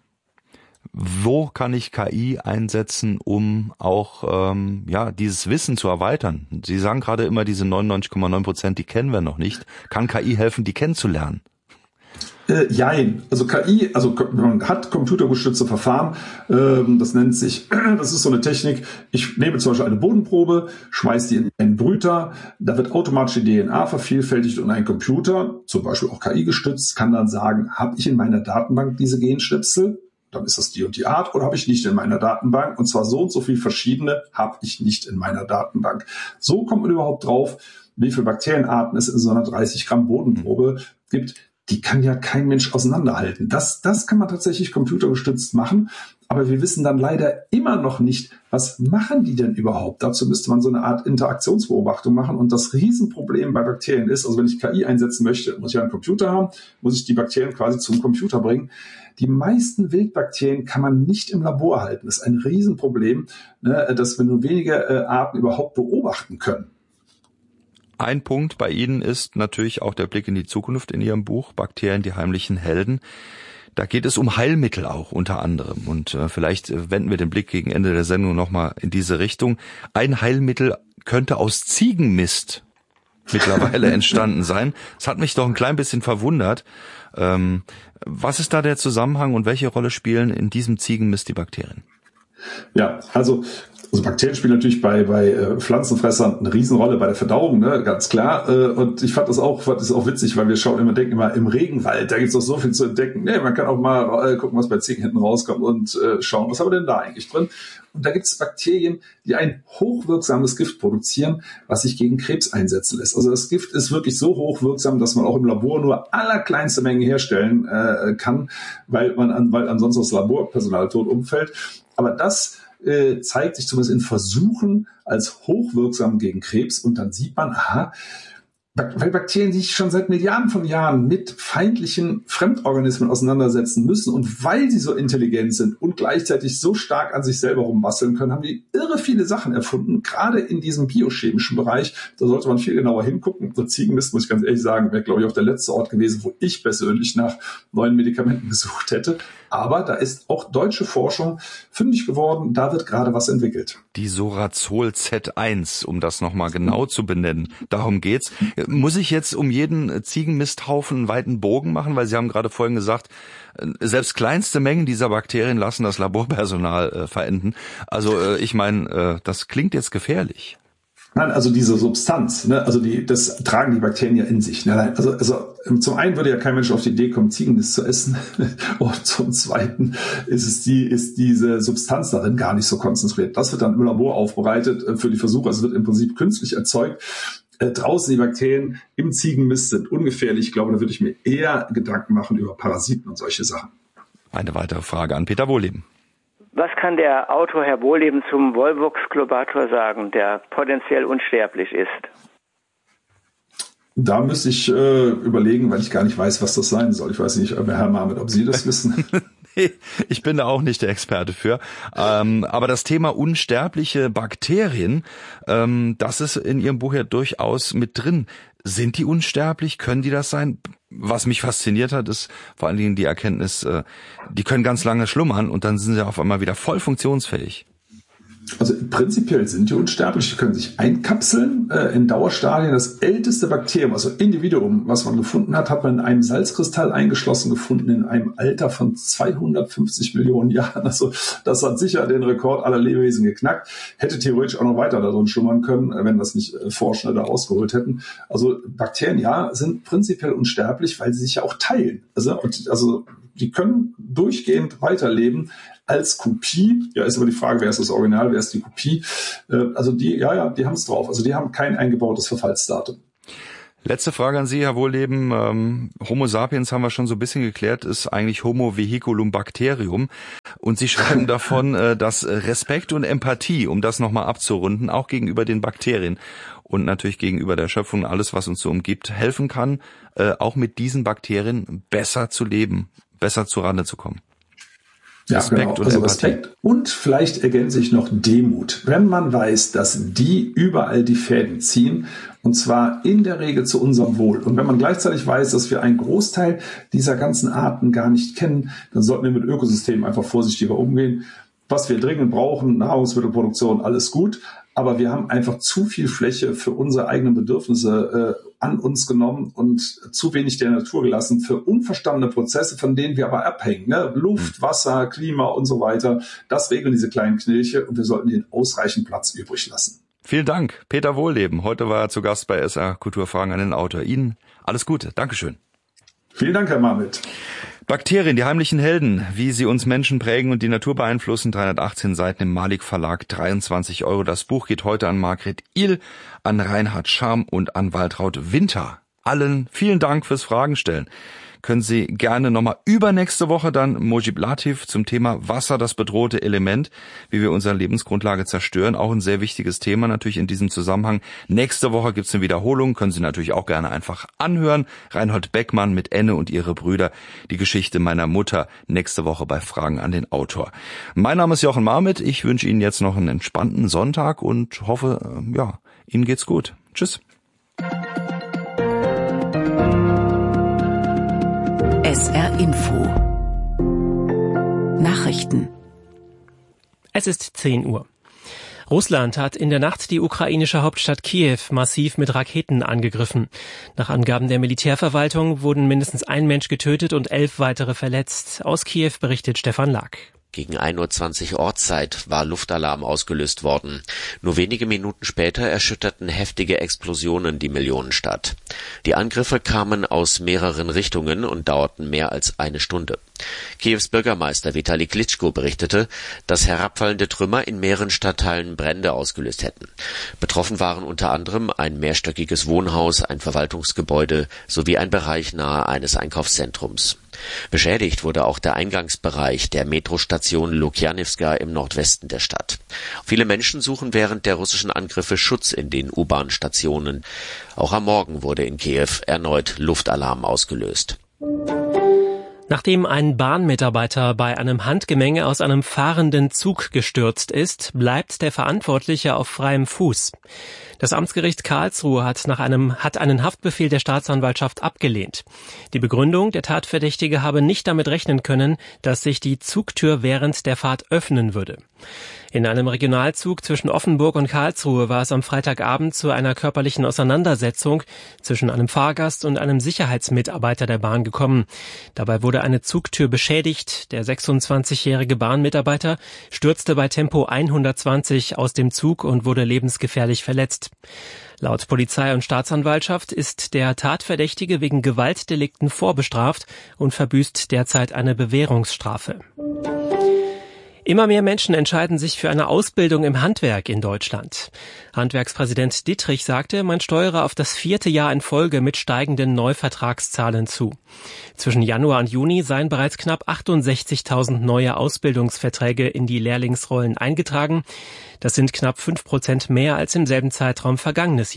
Wo kann ich K I einsetzen, um auch ähm, ja dieses Wissen zu erweitern? Sie sagen gerade immer, diese neunundneunzig Komma neun Prozent, die kennen wir noch nicht. Kann K I helfen, die kennenzulernen? Äh, jein. Also K I, also man hat computergestützte Verfahren, ähm, das nennt sich, das ist so eine Technik, ich nehme zum Beispiel eine Bodenprobe, schmeiße die in einen Brüter, da wird automatisch die D N A vervielfältigt und ein Computer, zum Beispiel auch K I-gestützt, kann dann sagen, habe ich in meiner Datenbank diese Genschnipsel? Dann ist das die und die Art, oder habe ich nicht in meiner Datenbank? Und zwar so und so viel verschiedene habe ich nicht in meiner Datenbank. So kommt man überhaupt drauf, wie viele Bakterienarten es in so einer dreißig Gramm Bodenprobe gibt. Die kann ja kein Mensch auseinanderhalten. Das, das kann man tatsächlich computergestützt machen. Aber wir wissen dann leider immer noch nicht, was machen die denn überhaupt? Dazu müsste man so eine Art Interaktionsbeobachtung machen. Und das Riesenproblem bei Bakterien ist, also wenn ich K I einsetzen möchte, muss ich einen Computer haben, muss ich die Bakterien quasi zum Computer bringen. Die meisten Wildbakterien kann man nicht im Labor halten. Das ist ein Riesenproblem, ne, dass wir nur wenige äh, Arten überhaupt beobachten können. Ein Punkt bei Ihnen ist natürlich auch der Blick in die Zukunft in Ihrem Buch, Bakterien, die heimlichen Helden. Da geht es um Heilmittel auch unter anderem. Und äh, vielleicht äh, wenden wir den Blick gegen Ende der Sendung nochmal in diese Richtung. Ein Heilmittel könnte aus Ziegenmist mittlerweile entstanden sein. Das hat mich doch ein klein bisschen verwundert. Ähm, was ist da der Zusammenhang und welche Rolle spielen in diesem Ziegenmist die Bakterien? Ja, also Also Bakterien spielen natürlich bei, bei äh, Pflanzenfressern eine Riesenrolle bei der Verdauung, ne, ganz klar. Äh, und ich fand das auch, fand das auch witzig, weil wir schauen immer, denken immer, im Regenwald, da gibt's doch so viel zu entdecken. Nee, man kann auch mal äh, gucken, was bei Ziegen hinten rauskommt und äh, schauen, was haben wir denn da eigentlich drin? Und da gibt's Bakterien, die ein hochwirksames Gift produzieren, was sich gegen Krebs einsetzen lässt. Also das Gift ist wirklich so hochwirksam, dass man auch im Labor nur allerkleinste Mengen herstellen äh, kann, weil man an, weil ansonsten das Laborpersonal tot umfällt. Aber das äh, zeigt sich zumindest in Versuchen als hochwirksam gegen Krebs. Und dann sieht man, aha, weil Bakterien sich schon seit Milliarden von Jahren mit feindlichen Fremdorganismen auseinandersetzen müssen und weil sie so intelligent sind und gleichzeitig so stark an sich selber rumbasteln können, haben die irre viele Sachen erfunden, gerade in diesem biochemischen Bereich. Da sollte man viel genauer hingucken. So Ziegenmist, muss ich ganz ehrlich sagen, wäre, glaube ich, auch der letzte Ort gewesen, wo ich persönlich nach neuen Medikamenten gesucht hätte. Aber da ist auch deutsche Forschung fündig geworden. Da wird gerade was entwickelt. Die Sorazol Z eins, um das nochmal genau zu benennen. Darum geht's. Muss ich jetzt um jeden Ziegenmisthaufen einen weiten Bogen machen? Weil Sie haben gerade vorhin gesagt, selbst kleinste Mengen dieser Bakterien lassen das Laborpersonal äh, verenden. Also äh, ich meine, äh, das klingt jetzt gefährlich. Nein, also diese Substanz, ne, also die, das tragen die Bakterien ja in sich. Ne? Also, also zum einen würde ja kein Mensch auf die Idee kommen, Ziegenmist zu essen, und zum zweiten ist es die, ist diese Substanz darin gar nicht so konzentriert. Das wird dann im Labor aufbereitet äh, für die Versuche. Also es wird im Prinzip künstlich erzeugt. Äh, draußen die Bakterien im Ziegenmist sind ungefährlich. Ich glaube, da würde ich mir eher Gedanken machen über Parasiten und solche Sachen. Eine weitere Frage an Peter Wohleben. Was kann der Autor Herr Wohleben zum Volvox-Globator sagen, der potenziell unsterblich ist? Da müsste ich äh, überlegen, weil ich gar nicht weiß, was das sein soll. Ich weiß nicht, Herr Mahmet, ob Sie das wissen. Ich bin da auch nicht der Experte für. Ähm, aber das Thema unsterbliche Bakterien, ähm, das ist in Ihrem Buch ja durchaus mit drin. Sind die unsterblich? Können die das sein? Was mich fasziniert hat, ist vor allen Dingen die Erkenntnis, äh, die können ganz lange schlummern und dann sind sie auf einmal wieder voll funktionsfähig. Also prinzipiell sind die unsterblich, die können sich einkapseln äh, in Dauerstadien. Das älteste Bakterium, also Individuum, was man gefunden hat, hat man in einem Salzkristall eingeschlossen gefunden in einem Alter von zweihundertfünfzig Millionen Jahren. Also das hat sicher den Rekord aller Lebewesen geknackt. Hätte theoretisch auch noch weiter da drin schlummern können, wenn das nicht äh, Forscher da rausgeholt hätten. Also Bakterien, ja, sind prinzipiell unsterblich, weil sie sich ja auch teilen. Also, und, also die können durchgehend weiterleben. Als Kopie, ja, ist aber die Frage, wer ist das Original, wer ist die Kopie? Äh, also die, ja, ja, die haben es drauf. Also die haben kein eingebautes Verfallsdatum. Letzte Frage an Sie, Herr Wohlleben. Ähm, Homo sapiens haben wir schon so ein bisschen geklärt, ist eigentlich Homo vehiculum bacterium. Und Sie schreiben davon, äh, dass Respekt und Empathie, um das nochmal abzurunden, auch gegenüber den Bakterien und natürlich gegenüber der Schöpfung, alles, was uns so umgibt, helfen kann, äh, auch mit diesen Bakterien besser zu leben, besser zu Rande zu kommen. Ja, Respekt genau. Also Respekt und vielleicht ergänze ich noch Demut. Wenn man weiß, dass die überall die Fäden ziehen, und zwar in der Regel zu unserem Wohl. Und wenn man gleichzeitig weiß, dass wir einen Großteil dieser ganzen Arten gar nicht kennen, dann sollten wir mit Ökosystemen einfach vorsichtiger umgehen. Was wir dringend brauchen, Nahrungsmittelproduktion, alles gut. Aber wir haben einfach zu viel Fläche für unsere eigenen Bedürfnisse äh, an uns genommen und zu wenig der Natur gelassen für unverstandene Prozesse, von denen wir aber abhängen. Ne? Luft, Wasser, Klima und so weiter. Das regeln diese kleinen Knilche und wir sollten ihnen ausreichend Platz übrig lassen. Vielen Dank, Peter Wohlleben. Heute war er zu Gast bei S R Kulturfragen an den Autor. Ihnen alles Gute. Dankeschön. Vielen Dank, Herr Marmit. Bakterien, die heimlichen Helden, wie sie uns Menschen prägen und die Natur beeinflussen, dreihundertachtzehn Seiten im Malik Verlag, dreiundzwanzig Euro. Das Buch geht heute an Margret Ihl, an Reinhard Scharm und an Waltraud Winter. Allen vielen Dank fürs Fragen stellen. Können Sie gerne nochmal übernächste Woche dann Mojib Latif zum Thema Wasser, das bedrohte Element, wie wir unsere Lebensgrundlage zerstören. Auch ein sehr wichtiges Thema natürlich in diesem Zusammenhang. Nächste Woche gibt's eine Wiederholung, können Sie natürlich auch gerne einfach anhören. Reinhold Beckmann mit Enne und ihre Brüder, die Geschichte meiner Mutter, nächste Woche bei Fragen an den Autor. Mein Name ist Jochen Marmit, ich wünsche Ihnen jetzt noch einen entspannten Sonntag und hoffe, ja, Ihnen geht's gut. Tschüss. S R Info Nachrichten. Es ist zehn Uhr. Russland hat in der Nacht die ukrainische Hauptstadt Kiew massiv mit Raketen angegriffen. Nach Angaben der Militärverwaltung wurden mindestens ein Mensch getötet und elf weitere verletzt. Aus Kiew berichtet Stefan Lack. Gegen ein Uhr zwanzig Ortszeit war Luftalarm ausgelöst worden. Nur wenige Minuten später erschütterten heftige Explosionen die Millionenstadt. Die Angriffe kamen aus mehreren Richtungen und dauerten mehr als eine Stunde. Kiews Bürgermeister Vitali Klitschko berichtete, dass herabfallende Trümmer in mehreren Stadtteilen Brände ausgelöst hätten. Betroffen waren unter anderem ein mehrstöckiges Wohnhaus, ein Verwaltungsgebäude sowie ein Bereich nahe eines Einkaufszentrums. Beschädigt wurde auch der Eingangsbereich der Metrostation Lukjanivska im Nordwesten der Stadt. Viele Menschen suchen während der russischen Angriffe Schutz in den U-Bahn-Stationen. Auch am Morgen wurde in Kiew erneut Luftalarm ausgelöst. Nachdem ein Bahnmitarbeiter bei einem Handgemenge aus einem fahrenden Zug gestürzt ist, bleibt der Verantwortliche auf freiem Fuß. Das Amtsgericht Karlsruhe hat nach einem, hat einen Haftbefehl der Staatsanwaltschaft abgelehnt. Die Begründung, der Tatverdächtige habe nicht damit rechnen können, dass sich die Zugtür während der Fahrt öffnen würde. In einem Regionalzug zwischen Offenburg und Karlsruhe war es am Freitagabend zu einer körperlichen Auseinandersetzung zwischen einem Fahrgast und einem Sicherheitsmitarbeiter der Bahn gekommen. Dabei wurde eine Zugtür beschädigt. Der sechsundzwanzigjährige Bahnmitarbeiter stürzte bei Tempo hundertzwanzig aus dem Zug und wurde lebensgefährlich verletzt. Laut Polizei und Staatsanwaltschaft ist der Tatverdächtige wegen Gewaltdelikten vorbestraft und verbüßt derzeit eine Bewährungsstrafe. Immer mehr Menschen entscheiden sich für eine Ausbildung im Handwerk in Deutschland. Handwerkspräsident Dittrich sagte, man steuere auf das vierte Jahr in Folge mit steigenden Neuvertragszahlen zu. Zwischen Januar und Juni seien bereits knapp achtundsechzigtausend neue Ausbildungsverträge in die Lehrlingsrollen eingetragen. Das sind knapp fünf Prozent mehr als im selben Zeitraum vergangenes Jahr.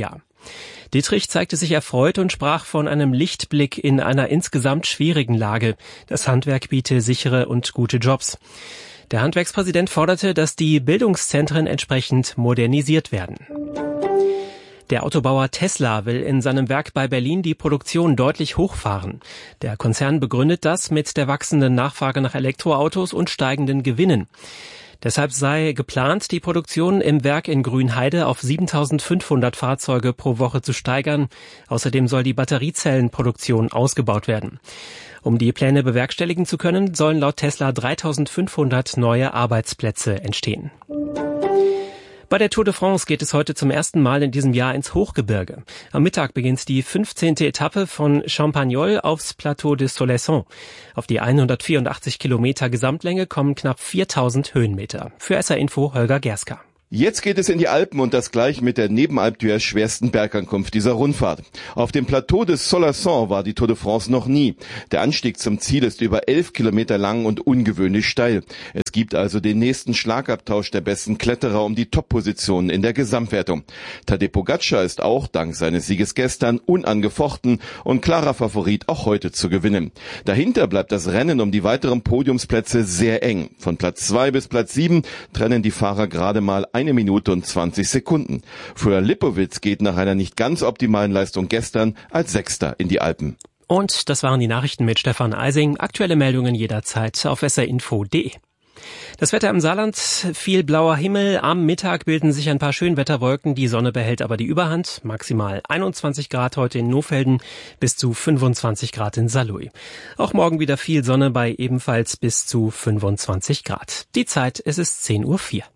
Dietrich zeigte sich erfreut und sprach von einem Lichtblick in einer insgesamt schwierigen Lage. Das Handwerk biete sichere und gute Jobs. Der Handwerkspräsident forderte, dass die Bildungszentren entsprechend modernisiert werden. Der Autobauer Tesla will in seinem Werk bei Berlin die Produktion deutlich hochfahren. Der Konzern begründet das mit der wachsenden Nachfrage nach Elektroautos und steigenden Gewinnen. Deshalb sei geplant, die Produktion im Werk in Grünheide auf siebentausendfünfhundert Fahrzeuge pro Woche zu steigern. Außerdem soll die Batteriezellenproduktion ausgebaut werden. Um die Pläne bewerkstelligen zu können, sollen laut Tesla dreitausendfünfhundert neue Arbeitsplätze entstehen. Bei der Tour de France geht es heute zum ersten Mal in diesem Jahr ins Hochgebirge. Am Mittag beginnt die fünfzehnte Etappe von Champagnol aufs Plateau de Soleilson. Auf die hundertvierundachtzig Kilometer Gesamtlänge kommen knapp viertausend Höhenmeter. Für S R Info Holger Gerska. Jetzt geht es in die Alpen und das gleich mit der neben Alpe d'Huez schwersten Bergankunft dieser Rundfahrt. Auf dem Plateau des Soleilson war die Tour de France noch nie. Der Anstieg zum Ziel ist über elf Kilometer lang und ungewöhnlich steil. Es gibt also den nächsten Schlagabtausch der besten Kletterer um die Top-Positionen in der Gesamtwertung. Tadej Pogačar ist auch dank seines Sieges gestern unangefochten und klarer Favorit auch heute zu gewinnen. Dahinter bleibt das Rennen um die weiteren Podiumsplätze sehr eng. Von Platz zwei bis Platz sieben trennen die Fahrer gerade mal eine Minute und zwanzig Sekunden. Florian Lipowitz geht nach einer nicht ganz optimalen Leistung gestern als Sechster in die Alpen. Und das waren die Nachrichten mit Stefan Eising. Aktuelle Meldungen jederzeit auf s r info punkt d e. Das Wetter im Saarland, viel blauer Himmel. Am Mittag bilden sich ein paar Schönwetterwolken. Die Sonne behält aber die Überhand. Maximal einundzwanzig Grad heute in Nohfelden, bis zu fünfundzwanzig Grad in Saarlouis. Auch morgen wieder viel Sonne bei ebenfalls bis zu fünfundzwanzig Grad. Die Zeit, es ist zehn Uhr vier.